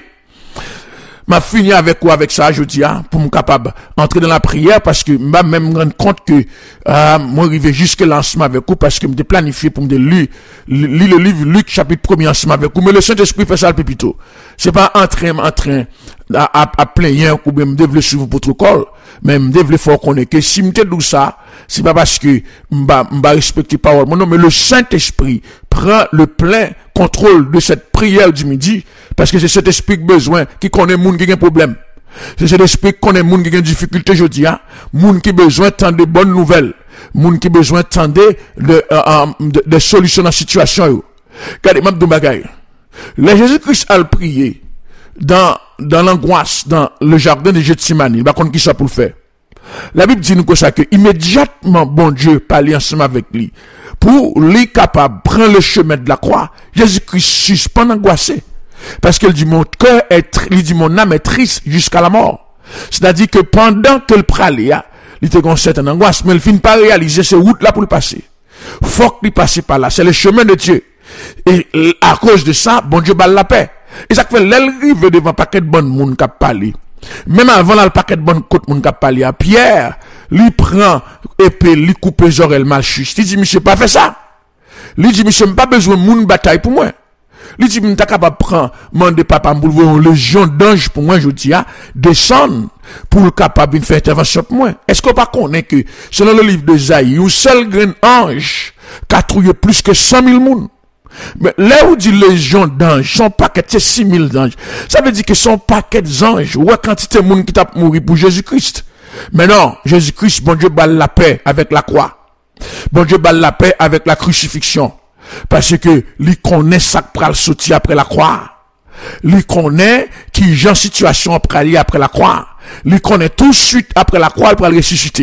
M'a fini avec quoi avec ça, je dis, hein, pour me capable entrer dans la prière, parce que m'a même rendre compte que, euh, moi, arrivé jusque là ensemble avec vous, parce que me planifié pour me lire, lire le livre Luc, chapitre premier ensemble avec vous. Mais le Saint-Esprit fait ça le pépito. C'est pas en train, en train, à, à, à plaigner, ou bien me développer sur vous protocole, mais me développer fort qu'on est que si me dit ça, c'est pas parce que m'ba, m'ba respecter parole. Non, mais le Saint-Esprit prend le plein contrôle de cette prière du midi, parce que c'est cet esprit qui besoin, qui connaît moun qui a un problème. C'est cet esprit qui connaît moun qui a une difficulté, je dis, hein. Moun qui besoin tant de bonnes nouvelles. Moun qui besoin tant de, de, euh, de, de solutions dans la situation. Regardez, m'abdou bagay. Le Jésus-Christ a prié dans, dans l'angoisse, dans le jardin de Gethsemane. Il va contre qui ça pour le faire. La Bible dit nous que ça, que immédiatement, bon Dieu parlait ensemble avec lui. Pour lui capable de prendre le chemin de la croix, Jésus-Christ suspend angoissé. Parce qu'il dit mon cœur est, il dit mon âme est triste jusqu'à la mort. C'est-à-dire que pendant que le pralé, il était une certaine angoisse, mais il finit pas réaliser ces routes là pour le passer. Faut qu'il passe par là. C'est le chemin de Dieu. Et à cause de ça, bon Dieu bat la paix. Et ça fait l'arrivée devant un paquet de bonnes moun qui a parlé. Même avant là, le paquet de bonnes côtes moun qui a parlé à Pierre, lui prend épée, lui coupe les oreilles mal juste. Il dit, monsieur, pas fait ça. Il dit, monsieur, pas besoin de moun bataille pour moi. Il dit, m'ta capable prendre, mande papa m'boulevard une légion d'anges pour moi, je dis, ah, descendre pour le capable de faire intervention pour moi. Est-ce qu'on pas connaît que, selon le livre d'Esaïe, un seul grain ange, qu'a trouvé plus que cent mille moun? Mais là où dit légion d'anges, son paquet, c'est six mille d'anges. Ça veut dire que son paquet d'anges, ouais, quantité de moun qui t'a mouru pour Jésus-Christ. Mais non, Jésus-Christ, bon Dieu, balle la paix avec la croix. Bon Dieu, balle la paix avec la crucifixion. Parce que, lui connaît ça qui pral sortir après la croix. Lui connaît qui, en situation après aller après la croix. Lui connaît tout de suite après la croix, il pral ressusciter.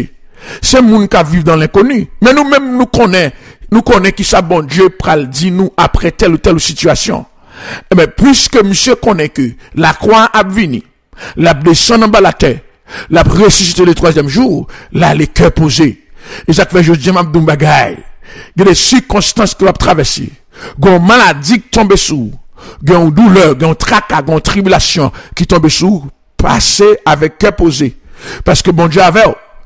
C'est moun qui vivent dans l'inconnu. Mais nous-mêmes, nous connaissons, nous connaissons qui ça bon Dieu pral dit nous après telle ou telle situation. Eh bien, puisque monsieur connaît que la croix a venu, la descend en bas la terre, la ressuscité le troisième jour, là, les cœurs posés. Et ça fait, je dis, m'abdou bagay. Il y a des circonstances que l'on traverse. Il y a une maladie qui tombe sous. Il y a une douleur, il y a un tracas, il y a une tribulation qui tombe sous. Passez avec cœur posé. Parce que bon Dieu avait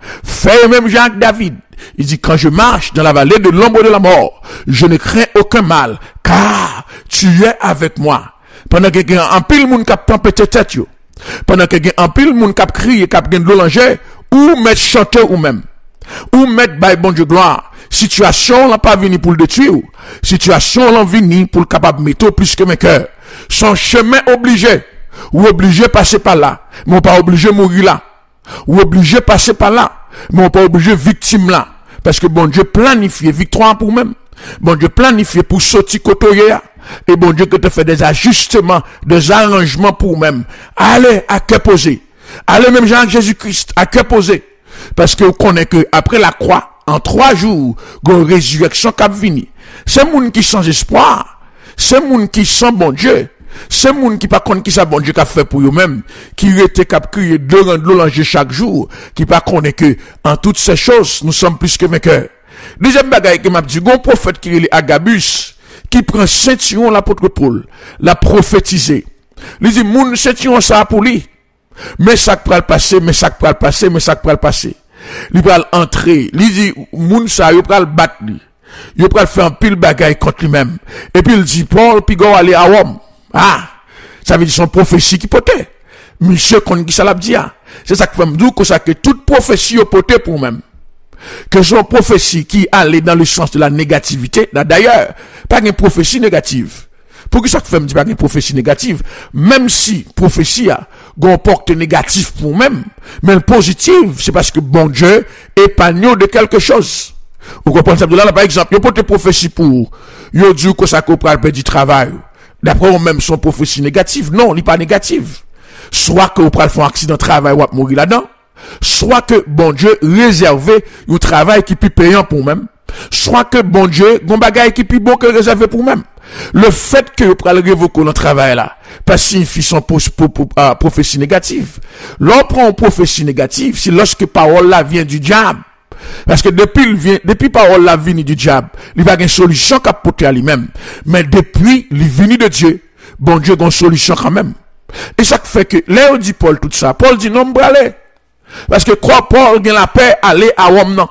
fait même Jean David. Il dit, quand je marche dans la vallée de l'ombre de la mort, je ne crains aucun mal, car tu es avec moi. Pendant que il y a un pile moun qui a tempêté tête yo. Pendant que il y a un pile moun qui a crié, qui a gagné de l'olanger, ou mettre chanter ou même. Ou mettre by bon Dieu gloire. Situation n'a pas venu pour le détruire. Situation l'a venu pour le capable mettre plus que mes cœurs. Son chemin obligé. Ou obligé de passer par là. Mais on pas obligé de mourir là. Ou obligé de passer par là. Mais on pas obligé de victime là. Parce que bon Dieu planifie victoire pour même. Bon Dieu planifie pour sortir côté. Et bon Dieu que te fait des ajustements, des arrangements pour même. Allez à cœur posé. Allez même Jean Jésus-Christ à cœur posé. Parce que vous connaissez que après la croix, en trois jours, une résurrection qui a venu. C'est moun qui sans espoir. C'est moun qui sans bon Dieu. C'est moun qui pas connaît qui ça bon Dieu qu'a fait pour eux-mêmes. Qui était cap crier de rendre l'olanger chaque jour. Qui pas connaît que, en toutes ces choses, nous sommes plus que vainqueurs. Deuxième bagaille que m'a dit, un prophète qui est Agabus, qui prend ceinturon l'apôtre Paul, l'a prophétisé. Il dit, moun ceinturon ça pour lui. Mais ça peut le passer, mais ça peut le passer, mais ça peut le passer. Il va entrer, il dit, moun ça, il va le battre lui. Il va faire un pile bagaille contre lui-même. Et puis il dit, Paul, puis go aller à Rome. Ah, ça veut dire son prophétie qui potait. Monsieur qu'on qui ça l'a dit. C'est ça que fait me dire que ça que toute prophétie au poté pour même. Que son prophétie qui allait dans le sens de la négativité, d'ailleurs, pas une prophétie négative. Pour que ça fait me dire pas une prophétie négative, même si prophétie a un porte négatif pour même, mais le positif, c'est parce que bon Dieu épargne de quelque chose. Vous comprenez ça? Là, par exemple, il y a porte prophétie pour, il y a dit que ça comprend le du travail. D'après ou même son prophétie négative. Non, il n'est pas négative. Soit que vous prenez un accident de travail ou mourir là-dedans, soit que bon Dieu réserve un travail qui est plus payant pour même, soit que bon Dieu, un bagage qui est plus bon que réservé pour même. Le fait que vous prenez révoquer notre travail là, pas signifie son prophétie négative. L'on prend une prophétie négative, c'est lorsque parole là vient du diable. Parce que depuis il vient, depuis parole la vient du diable, il va avoir une solution qu'a porter à lui-même. Mais depuis il vient de Dieu, bon Dieu a une solution quand même. Et ça fait que, là on dit Paul tout ça, Paul dit non, m'bralé. Parce que quoi, Paul gagne la paix, aller à Rome, non.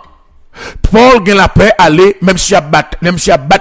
Paul gagne la paix, aller, même si y a battre, même si y a battre,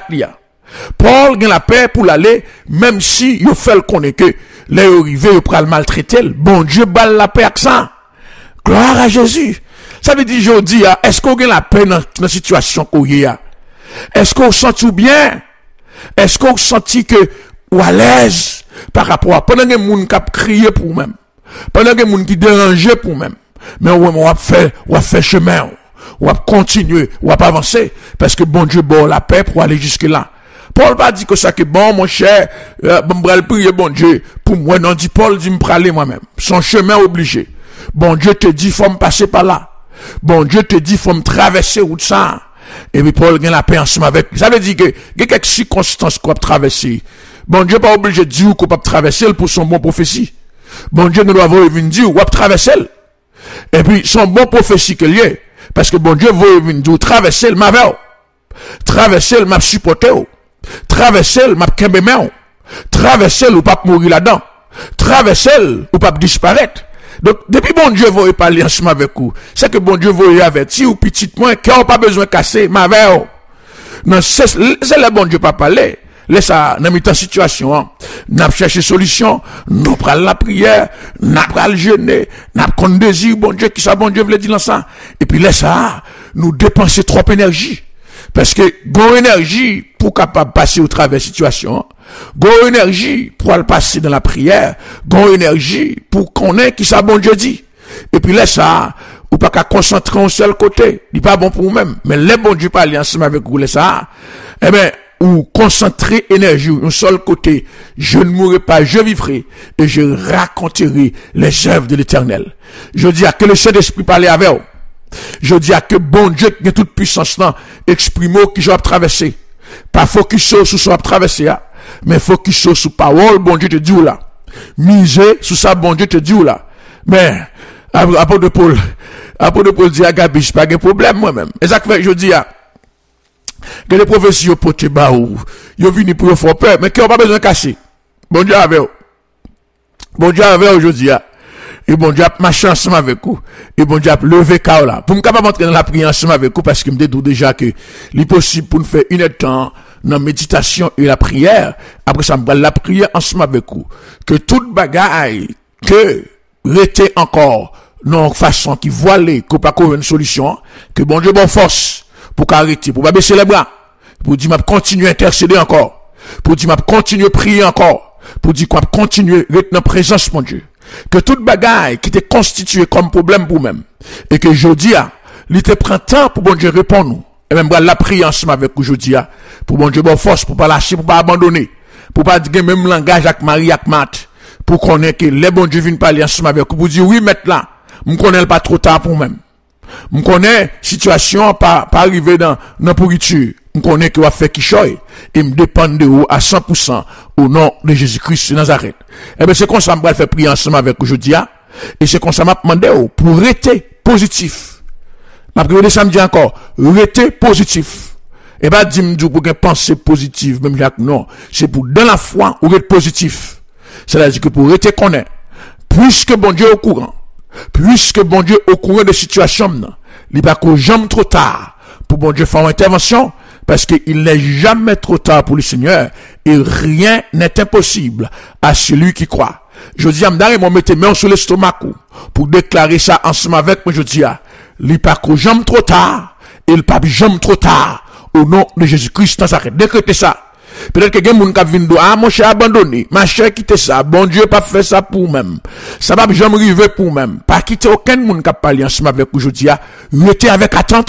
Paul gagne la paix pour l'aller, même si il fait le connaître que, là il arrive, il prend le maltraiter, bon Dieu balle la paix avec ça. Gloire à Jésus. Ça veut dire, je dis, est-ce qu'on gagne la paix dans la situation qu'on y a? Est-ce qu'on sent tout bien? Est-ce qu'on sent que, ou à l'aise, par rapport à, pendant que les gens qui crié pour même, pendant que les gens qui dérangeaient pour même, mais on va faire, on va faire chemin, on va continuer, on va avancer, parce que bon Dieu bon la paix pour aller jusque là. Paul pas dit que ça que bon, mon cher, euh, bon, bral prier bon Dieu, pour moi, non, dit Paul, dit me praler moi-même. Son chemin obligé. Bon Dieu te dit, faut me passer par là. Bon Dieu te dit, faut me traverser route ça. Et puis Paul gagne la paix ensemble avec lui. Ça veut dire que, il y a quelques circonstances qu'on peut traverser. Bon Dieu pas obligé de dire qu'on peut traverser pour son bon prophétie. Bon Dieu ne doit pas venir dire, on va traverser. Et puis, son bon prophétie que lié. Parce que bon Dieu veut venir dire, traverser le mavel. Traverser le m'a supporté. Traverser le m'a kembe main. Traverser le pas mourir là-dedans. Traverser le ou pas disparaître. Donc, depuis bon Dieu veut parler ensemble avec vous, c'est que bon Dieu veut avertir ou petit moins, qui n'a pas besoin de casser, ma veille. Non, c'est le bon Dieu pas parler. Laisse ça, dans une situation, hein. N'a cherché solution, nous prenons la prière, n'a pris le jeûner, n'a pris le désir, bon Dieu, qui ça, bon Dieu veut dire dans ça. Et puis laisse ça, nous dépenser trop d'énergie. Parce que, gon énergie pour capable passer au travers de la situation, gon énergie pour aller passer dans la prière, gon énergie pour qu'on ait qui ça, bon Dieu dit. Et puis laisse ça, ou pas qu'à concentrer un seul côté, il pas bon pour vous-même. Mais les bon Dieu parle ensemble avec vous, laisse ça, eh ben, ou concentrer énergie, un seul côté, je ne mourrai pas, je vivrai, et je raconterai les œuvres de l'Éternel. Je dis à que le Saint-Esprit parle avec vous. Je dis à que bon Dieu qui a toute puissance là, exprime qui je vais traverser. Pas focus sur ce que je vais traverser, mais focus sur la parole, bon Dieu te dit là. Miser sur ça, bon Dieu te dit là. Mais, apôtre de Paul, apôtre de Paul dit à Gabi, je pas de problème moi-même. Et ça que je dis à, que les prophéties au poté bas ou, ils viennent pour faire peur, mais qui n'ont pas besoin de casser. Bon Dieu avec vous. Bon Dieu avec aujourd'hui, et bon Dieu a marché ensemble avec vous, et bon Dieu a levé K O là. Pour me capable entrer dans la prière ensemble avec vous, parce que me dit déjà que, il possible pour nous faire une heure de temps, dans la méditation et la prière, après ça, me va la prière ensemble avec vous. Que toute bagaille, que, rester encore, non, façon qui voilée, qu'on pas une solution, que bon Dieu bon force, pour qu'arrêter, pour pas baisser les bras, pour dire m'a continuer à intercéder encore, pour dire m'a continuer à prier encore, pour dire qu'on va continuer à être dans la présence mon Dieu. Que toute bagaille qui était constituée comme problème pour même, et que je dis, il te prend temps pour bon Dieu répondre nous. Et même la prière ensemble avec aujourd'hui, pour bon Dieu bon force, pour pas lâcher, pour pas abandonner, pour pas dire même langage avec Marie, avec Matt, pour connaître que les bon Dieu viennent parler ensemble avec vous, pour dire oui, maintenant, me connaît pas trop tard pour même. Me connaît situation pas pas arriver dans dans pourriture. Me connaît que va faire qui choy et me dépend de vous à cent pour cent au nom de Jésus-Christ de Nazareth. Et ben c'est comme ça me va faire prier ensemble avec aujourd'hui et c'est comme ça m'a demandé pour rester positif. M'a prié samedi encore, rester positif. Et pas dire me pour penser positive même Jacques non, c'est pour dans la foi ou être positif. C'est-à-dire que pour rester connaître puisque bon Dieu est au courant. Puisque bon Dieu au courant de situation, il n'y a pas jamais trop tard pour bon Dieu faire une intervention, parce qu'il n'est jamais trop tard pour le Seigneur, et rien n'est impossible à celui qui croit. Je dis à m'dare, moi, mettez main sur l'estomac, pour déclarer ça ensemble avec moi, je dis, il n'y a pas jamais trop tard, et il n'y a pas jamais trop tard, au nom de Jésus-Christ, Nazareth. Décrétez ça. Peut-être que quelqu'un qui vient de ah, mon cher abandonné, ma chère quitte ça, bon Dieu pas fait ça pour même. Ça va jamais arriver pour même. Pas quitter aucun monde qui a parlé ensemble avec aujourd'hui, restez avec attente.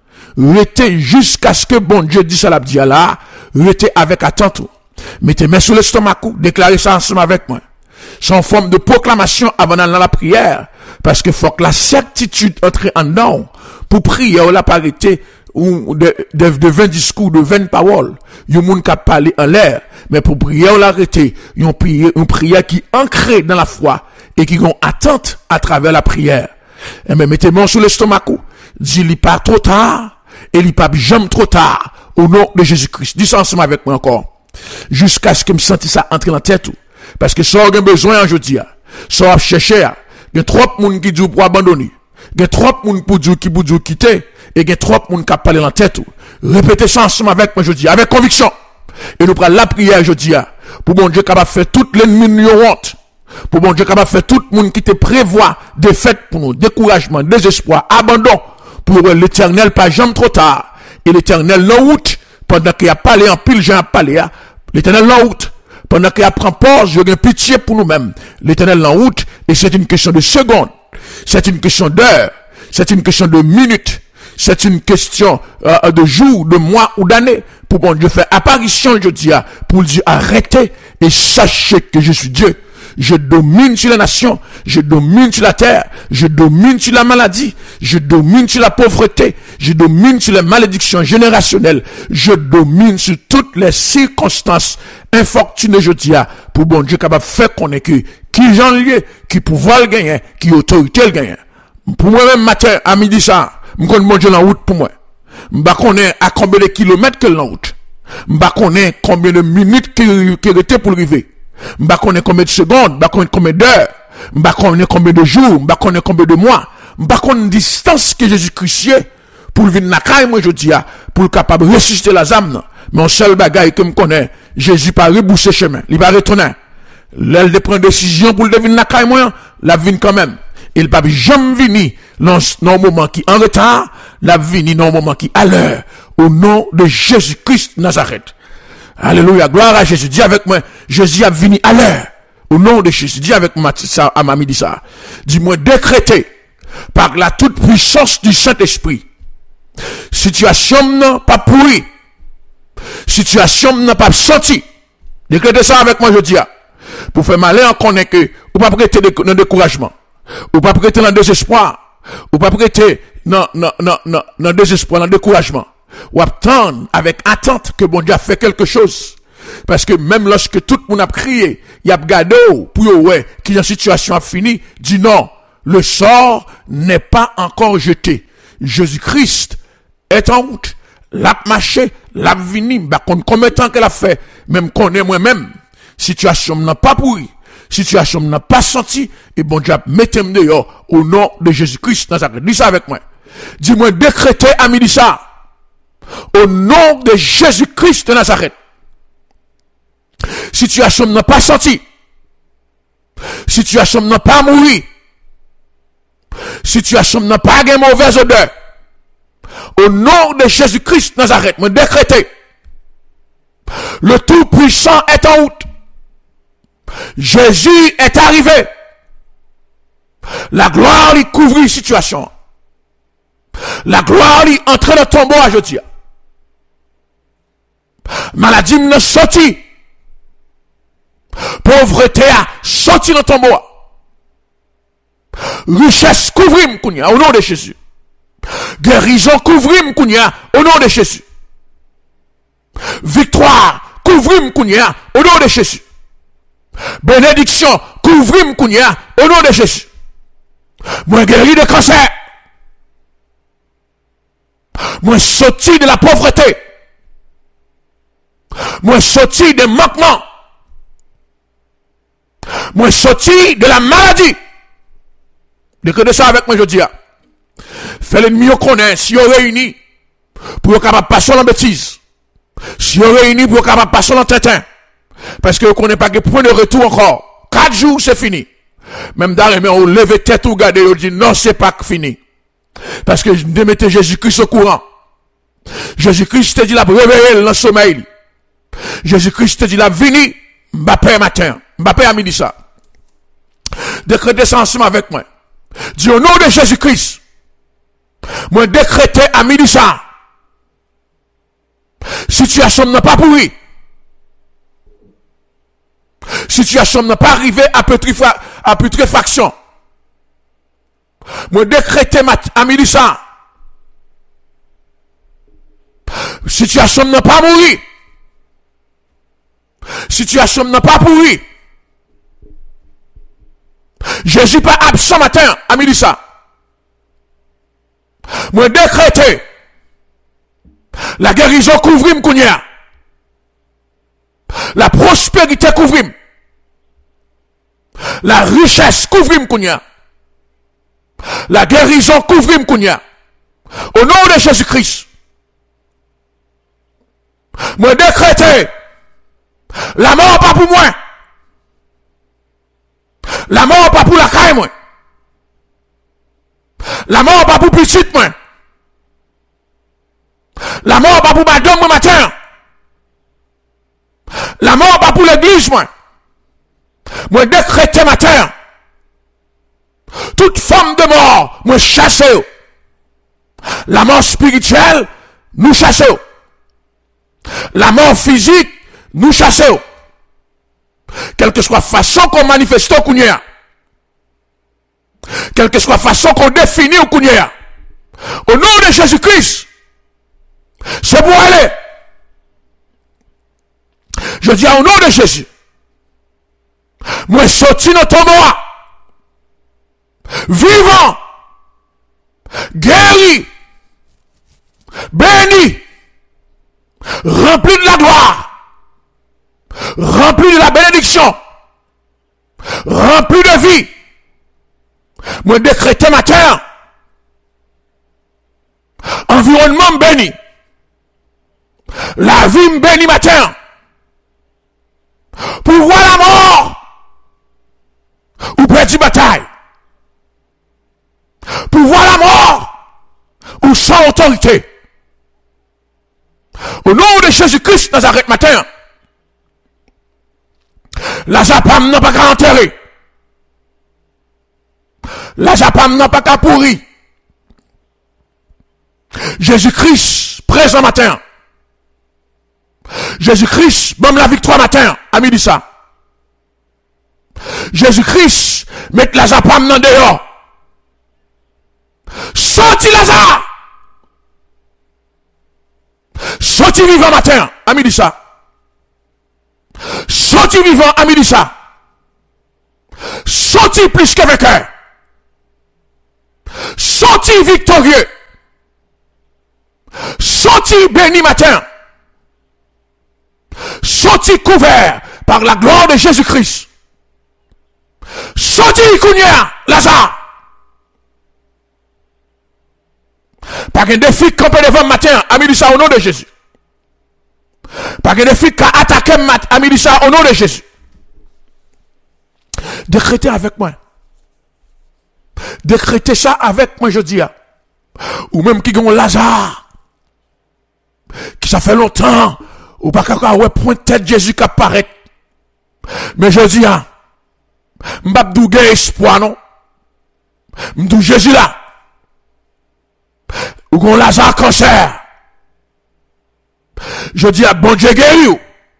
Restez jusqu'à ce que bon Dieu dise ça la dit là, restez avec attente. Mettez main sur l'estomac, déclarez ça ensemble avec moi. C'est en forme de proclamation avant d'aller dans la prière, parce que faut que la certitude entre en dedans pour prier ou la parité ou de, de, de vingt discours, de vingt paroles, yon moun ka parler en l'air, mais pour prier ou l'arrêter, yon prière, une prière qui ancrée dans la foi, et qui ont attente à travers la prière. Et mais mettez-moi sur l'estomac, dis li pas trop tard, et li pas jamais trop tard, au nom de Jésus-Christ. Dis ça ensemble avec moi encore. Jusqu'à ce que me senti ça entrer dans la tête, parce que ça a besoin aujourd'hui, ça a cherché, il y a trop de monde qui dit pour abandonner, il y a trop de monde pour dire qui pour dire quitter, et il y a trop de monde qui a parlé dans la tête. Répétez ça ensemble avec moi aujourd'hui, avec conviction. Et nous prenons la prière aujourd'hui, pour bon Dieu capable de faire toute l'ennemi honte, pour bon Dieu capable de faire tout le monde qui te prévoit défaite pour nous, découragement, désespoir, abandon, pour l'éternel pas jamais trop tard. Et l'éternel l'en route, pendant qu'il a parlé en pile, j'ai parlé, l'éternel l'en route. Pendant qu'il a pris pause, je gagne pitié pour nous-mêmes. L'éternel l'en route, et c'est une question de secondes, c'est une question d'heures, c'est une question de minutes, c'est une question euh, de jours, de mois ou d'années, pour bon Dieu faire apparition, je dis, pour dire arrêtez et sachez que je suis Dieu. Je domine sur les nations, je domine sur la terre, je domine sur la maladie, je domine sur la pauvreté, je domine sur les malédictions générationnelles, je domine sur toutes les circonstances infortunées, je dis, pour bon Dieu capable de faire connaître qui j'en lieu, qui pouvoir le gagner, qui autorité le gagner. Pour moi-même, matin, à midi ça, je connais mon Dieu en route pour moi. Je connais à combien de kilomètres que l'en route. Je connais combien de minutes qui étaient pour arriver. Je connais combien de secondes, je connais combien d'heures, je connais combien de jours, je connais combien de mois, je connais la distance que Jésus-Christ est pour venir dans la caille, moi je dis, pour capable de ressusciter la âme. Mais un seul bagaille que je connais, Jésus pas rebousser chemin, il va retourner. L'aile de prendre décision pour le venir dans la caille, moi, la vine quand même. Il va jamais venir dans un moment qui est en retard, la venir dans un moment qui est à l'heure, au nom de Jésus-Christ Nazareth. Alléluia, gloire à Jésus. Dis avec moi, Jésus a venu à l'heure. Au nom de Jésus, dis avec moi, ça, à ma midi ça. Dis-moi, décrété par la toute puissance du Saint-Esprit. Situation n'a pas pourri. Situation n'a pas senti. Décrétez ça avec moi, je dis. Pour faire malin, on connaît que, ou pas prêter dans le découragement. Ou pas prêter dans le désespoir. Ou pas prêter non, non, non, non, non, désespoir, non, découragement. Ou attendre avec attente que bon Dieu a fait quelque chose. Parce que même lorsque tout le monde a crié, il y a gardé pour ouais, qui la situation a fini, dit non, le sort n'est pas encore jeté. Jésus-Christ est en route, l'a marché, l'a vini, bah, combien de temps qu'elle a fait, même qu'on est moi-même, situation n'a pas pourri, situation n'a pas senti, et bon Dieu, mettez-moi dehors, au nom de Jésus-Christ, dans sa dis ça avec moi. Dis-moi, décrétez à midi ça, au nom de Jésus-Christ de Nazareth. Situation n'a pas senti. Situation n'a pas mouru. Situation n'a pas de mauvaise odeur. Au nom de Jésus-Christ Nazareth, me décréter. Le Tout-Puissant est en route. Jésus est arrivé. La gloire lui couvre la situation. La gloire lui entre dans le tombeau à jeudi. Maladie n'a sorti. Pauvreté a sorti dans ton bois. Richesse couvrim kounya au nom de Jésus. Guérison couvrim kounya au nom de Jésus. Victoire couvrim kounya au nom de Jésus. Bénédiction couvrim kounya au nom de Jésus. Moi guéri de cancer. Moi sorti de la pauvreté. Moi sorti de manquement. Moi sorti de la maladie. Décrétez ça avec moi, je dis. Fait l'ennemi au connaît, si on réunit, pour capable passer en bêtise. Si on réunit pour capable passer en tétin. Parce que on connaît pas que point de retour encore. Quatre jours, c'est fini. Même d'arrêt, mais on lève tête ou garde, on dit non, c'est pas fini. Parce que je mettais Jésus-Christ au courant. Jésus-Christ te dit la réveiller dans le sommeil. Jésus-Christ te dit la vini, Mbappé matin. Mbappé a mis ça. Décrétez ça ensemble avec moi. Dis au nom de Jésus-Christ. Moi décrétez à midi ça. Situation n'a pas pourri. Situation n'a pas arrivé à, putréfa, à putréfaction. Moi décrétez à midi ça. Situation n'a pas pourri. Situation n'a pas pourri. Jésus pas absent matin à midi ça. Moi décréter la guérison couvrim kounya. La prospérité couvrim. La richesse couvrim kounya. La guérison couvrim kounya. Au nom de Jésus-Christ. Moi décréter la mort pas pour moi. La mort pas pour la caille moi. La mort pas pour petite moi. La mort pas pour madame moi matin. La mort pas pour l'église moi. Moi décréter matin. Toute forme de mort, moi chasser. La mort spirituelle, nous chassons. La mort physique, nous chassons. Quelle que soit la façon qu'on manifeste au Kounia. Quelle que soit la façon qu'on définit au Kounia. Au nom de Jésus-Christ. C'est pour aller. Je dis au nom de Jésus. Moi sorti dans ton moi. Vivant. Guéri. Béni. Rempli de la gloire. Rempli de la bénédiction. Rempli de vie. Moi décréter matin. Environnement béni. La vie béni matin. Pour voir la mort. Ou perdre bataille. Pour voir la mort. Ou sans autorité. Au nom de Jésus-Christ, Nazareth matin. La zapam n'a pas qu'à enterrer. La zapam n'a pas qu'à pourrir. Jésus-Christ, présent matin. Jésus-Christ, donne la victoire matin, à midi ça. Jésus-Christ, met la zapam dans dehors. Sans sorti Lazare. Sorti vivant matin, ami dit ça. Sorti vivant, ami dit ça. Sorti plus que vainqueur. Sorti victorieux. Sorti béni matin. Sorti couvert par la gloire de Jésus-Christ. Sorti Kounia, Lazare. Pas qu'un défi campé devant matin, ami dit ça au nom de Jésus. Pas qu'un défi qu'a attaqué ami dit ça au nom de Jésus. Décrétez avec moi. Décrétez ça avec moi, je dis. Ou même qui ont Lazare. Qui ça fait longtemps. Ou pas qu'à ouais point tête Jésus qui apparaît. Mais je dis, m'babdou gen espoir, non? M'dou Jésus là. Ou gon Lazare cancer. Je dis à bon Dieu guéri.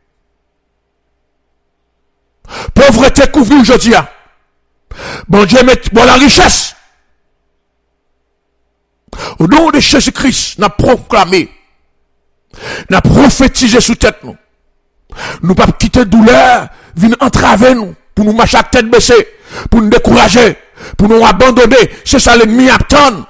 Pauvreté couvrir, je dis à. Bon Dieu met bon la richesse. Au nom de Jésus-Christ, n'a proclamé, n'a prophétisé sous tête nous. Nous pas quitter douleur, venir entraver nous, pour nous marcher à tête baissée, pour nous décourager, pour nous abandonner. C'est ça l'ennemi attend.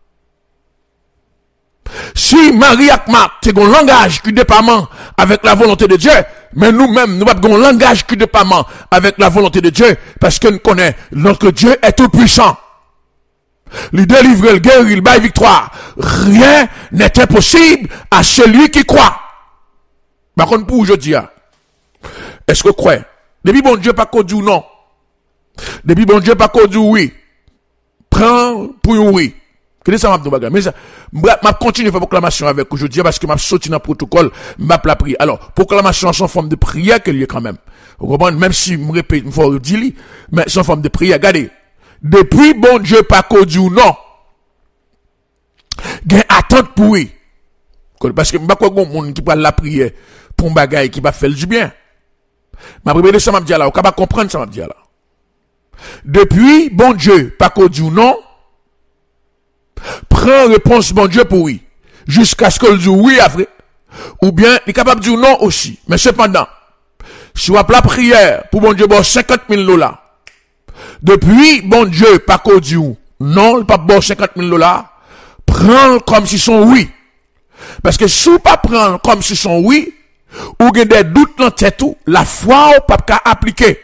Si Marie et Marthe, c'est un langage qui dépend avec la volonté de Dieu, mais nous-mêmes, nous avons un langage qui dépend avec la volonté de Dieu, parce que nous connaissons, notre Dieu est tout puissant. Il délivre, il guérit, il baille victoire. Rien n'est impossible à celui qui croit. Par contre, pour aujourd'hui, est-ce que vous croyez? Depuis bon Dieu pas qu'on dit non. Depuis bon Dieu pas qu'on dit oui. Prends pour oui. Qu'est-ce que ça m'a dit? Mais ça, m'a continuer à faire proclamation avec aujourd'hui parce que m'a sorti dans le protocole, m'a la prière. Alors, proclamation sans forme de prière qu'il y a quand même. Vous comprenez? Même si je me répète, il faut dire, mais sans forme de prière. Regardez. Depuis bon Dieu pas qu'on dit non. Gain attente pour oui. Parce que m'pas quoi bon monde qui parle la prière pour un bagage qui va faire du bien. Ma prière ça m'a dit là, on va comprendre ça m'a dit là. Depuis bon Dieu pas qu'on dit non. Prends réponse bon Dieu pour oui. Jusqu'à ce que le dise oui après. Ou bien, il est capable de dire non aussi. Mais cependant, si on a la prière pour bon Dieu, bon cinquante mille dollars. Depuis, bon Dieu, pas qu'au dit non, il pas bon cinquante mille dollars. Prends comme si son oui. Parce que si on pas prendre comme si son oui, ou gen des doutes dans tête tout, la foi ou pas qu'à appliquer.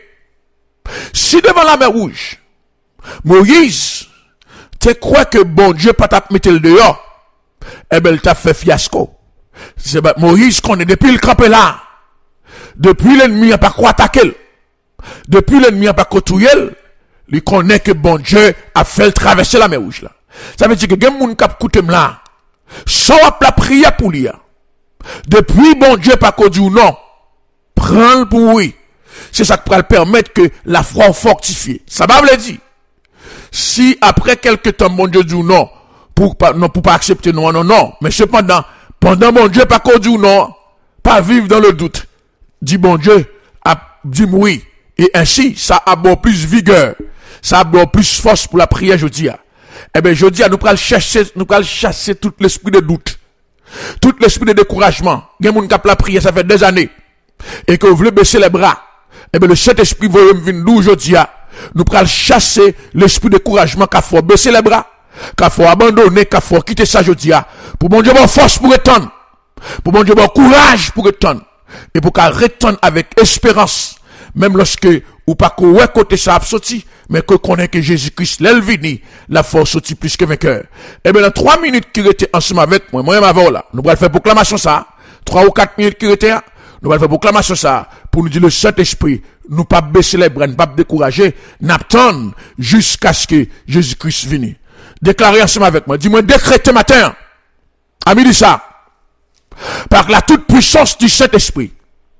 Si devant la mer rouge, Moïse, tu crois que bon Dieu pas t'a mettre le dehors, eh ben il t'a fait fiasco. C'est Moïse qu'on est depuis le campé là. Depuis l'ennemi a pas quoi attaquer. Depuis l'ennemi a pas côtoyer, il connaît que bon Dieu a fait traverser la mer rouge là. Ça veut dire que gen moun k'ap koute là. Sans la prière pour lui. Depuis bon Dieu pas qu'on dit non. Prends pour oui. C'est ça qui va permettre que la foi fortifie. Ça va vous dire. Si après quelques temps bon Dieu dit non, pour pas non pour pas accepter non non non, mais cependant pendant bon Dieu pas qu'on dit non, pas vivre dans le doute. Dit bon Dieu a dit oui et ainsi ça a bon plus vigueur, ça a bon plus force pour la prière jeudi. Eh bien jeudi nous pral chercher nous pral chasser tout l'esprit de doute, tout l'esprit de découragement. Gen moun k'ap la prière ça fait des années et que vous voulez baisser les bras. Eh bien le Saint-Esprit va venir nous jeudi. Nous pral chasser l'esprit de découragement qu'a faut baisser les bras, qu'a faut abandonner, qu'a faut quitter ça jeudi. Pour bon Dieu bon force pour étendre, pour bon Dieu bon courage pour étendre et pour qu'à retourne avec espérance, même lorsque ou pas qu'on ouais côté ça a sorti, mais que connaît que Jésus-Christ l'elvini, la force sorti plus que vainqueur. Et bien dans trois minutes qui étaient ensemble avec moi, moi et ma voix là, nous allons faire proclamation ça, trois ou quatre minutes qui étaient, nous allons faire proclamation ça pour nous dire le Saint-Esprit, nous pas baisser les bras, nous pas décourager, n'attendre jusqu'à ce que Jésus-Christ vienne. Déclarez ensemble avec moi, dis-moi décrétez matin, à midi ça, par la toute puissance du Saint-Esprit.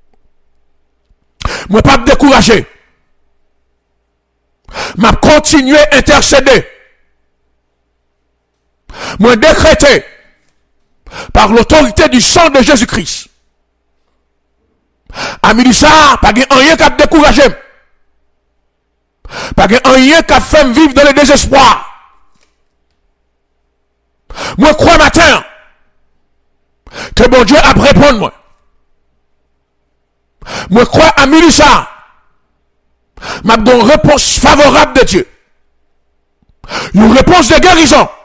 Moi pas décourager. M'a continuer à intercéder. Moi décréter par l'autorité du sang de Jésus-Christ. A midi ça, pas gen rien qui a découragé. Pas gen rien qui a fait vivre dans le désespoir. Moi, crois matin que bon Dieu a répondu moi. Moi, crois à Mélissa. M'a donné une réponse favorable de Dieu. Une réponse de guérison.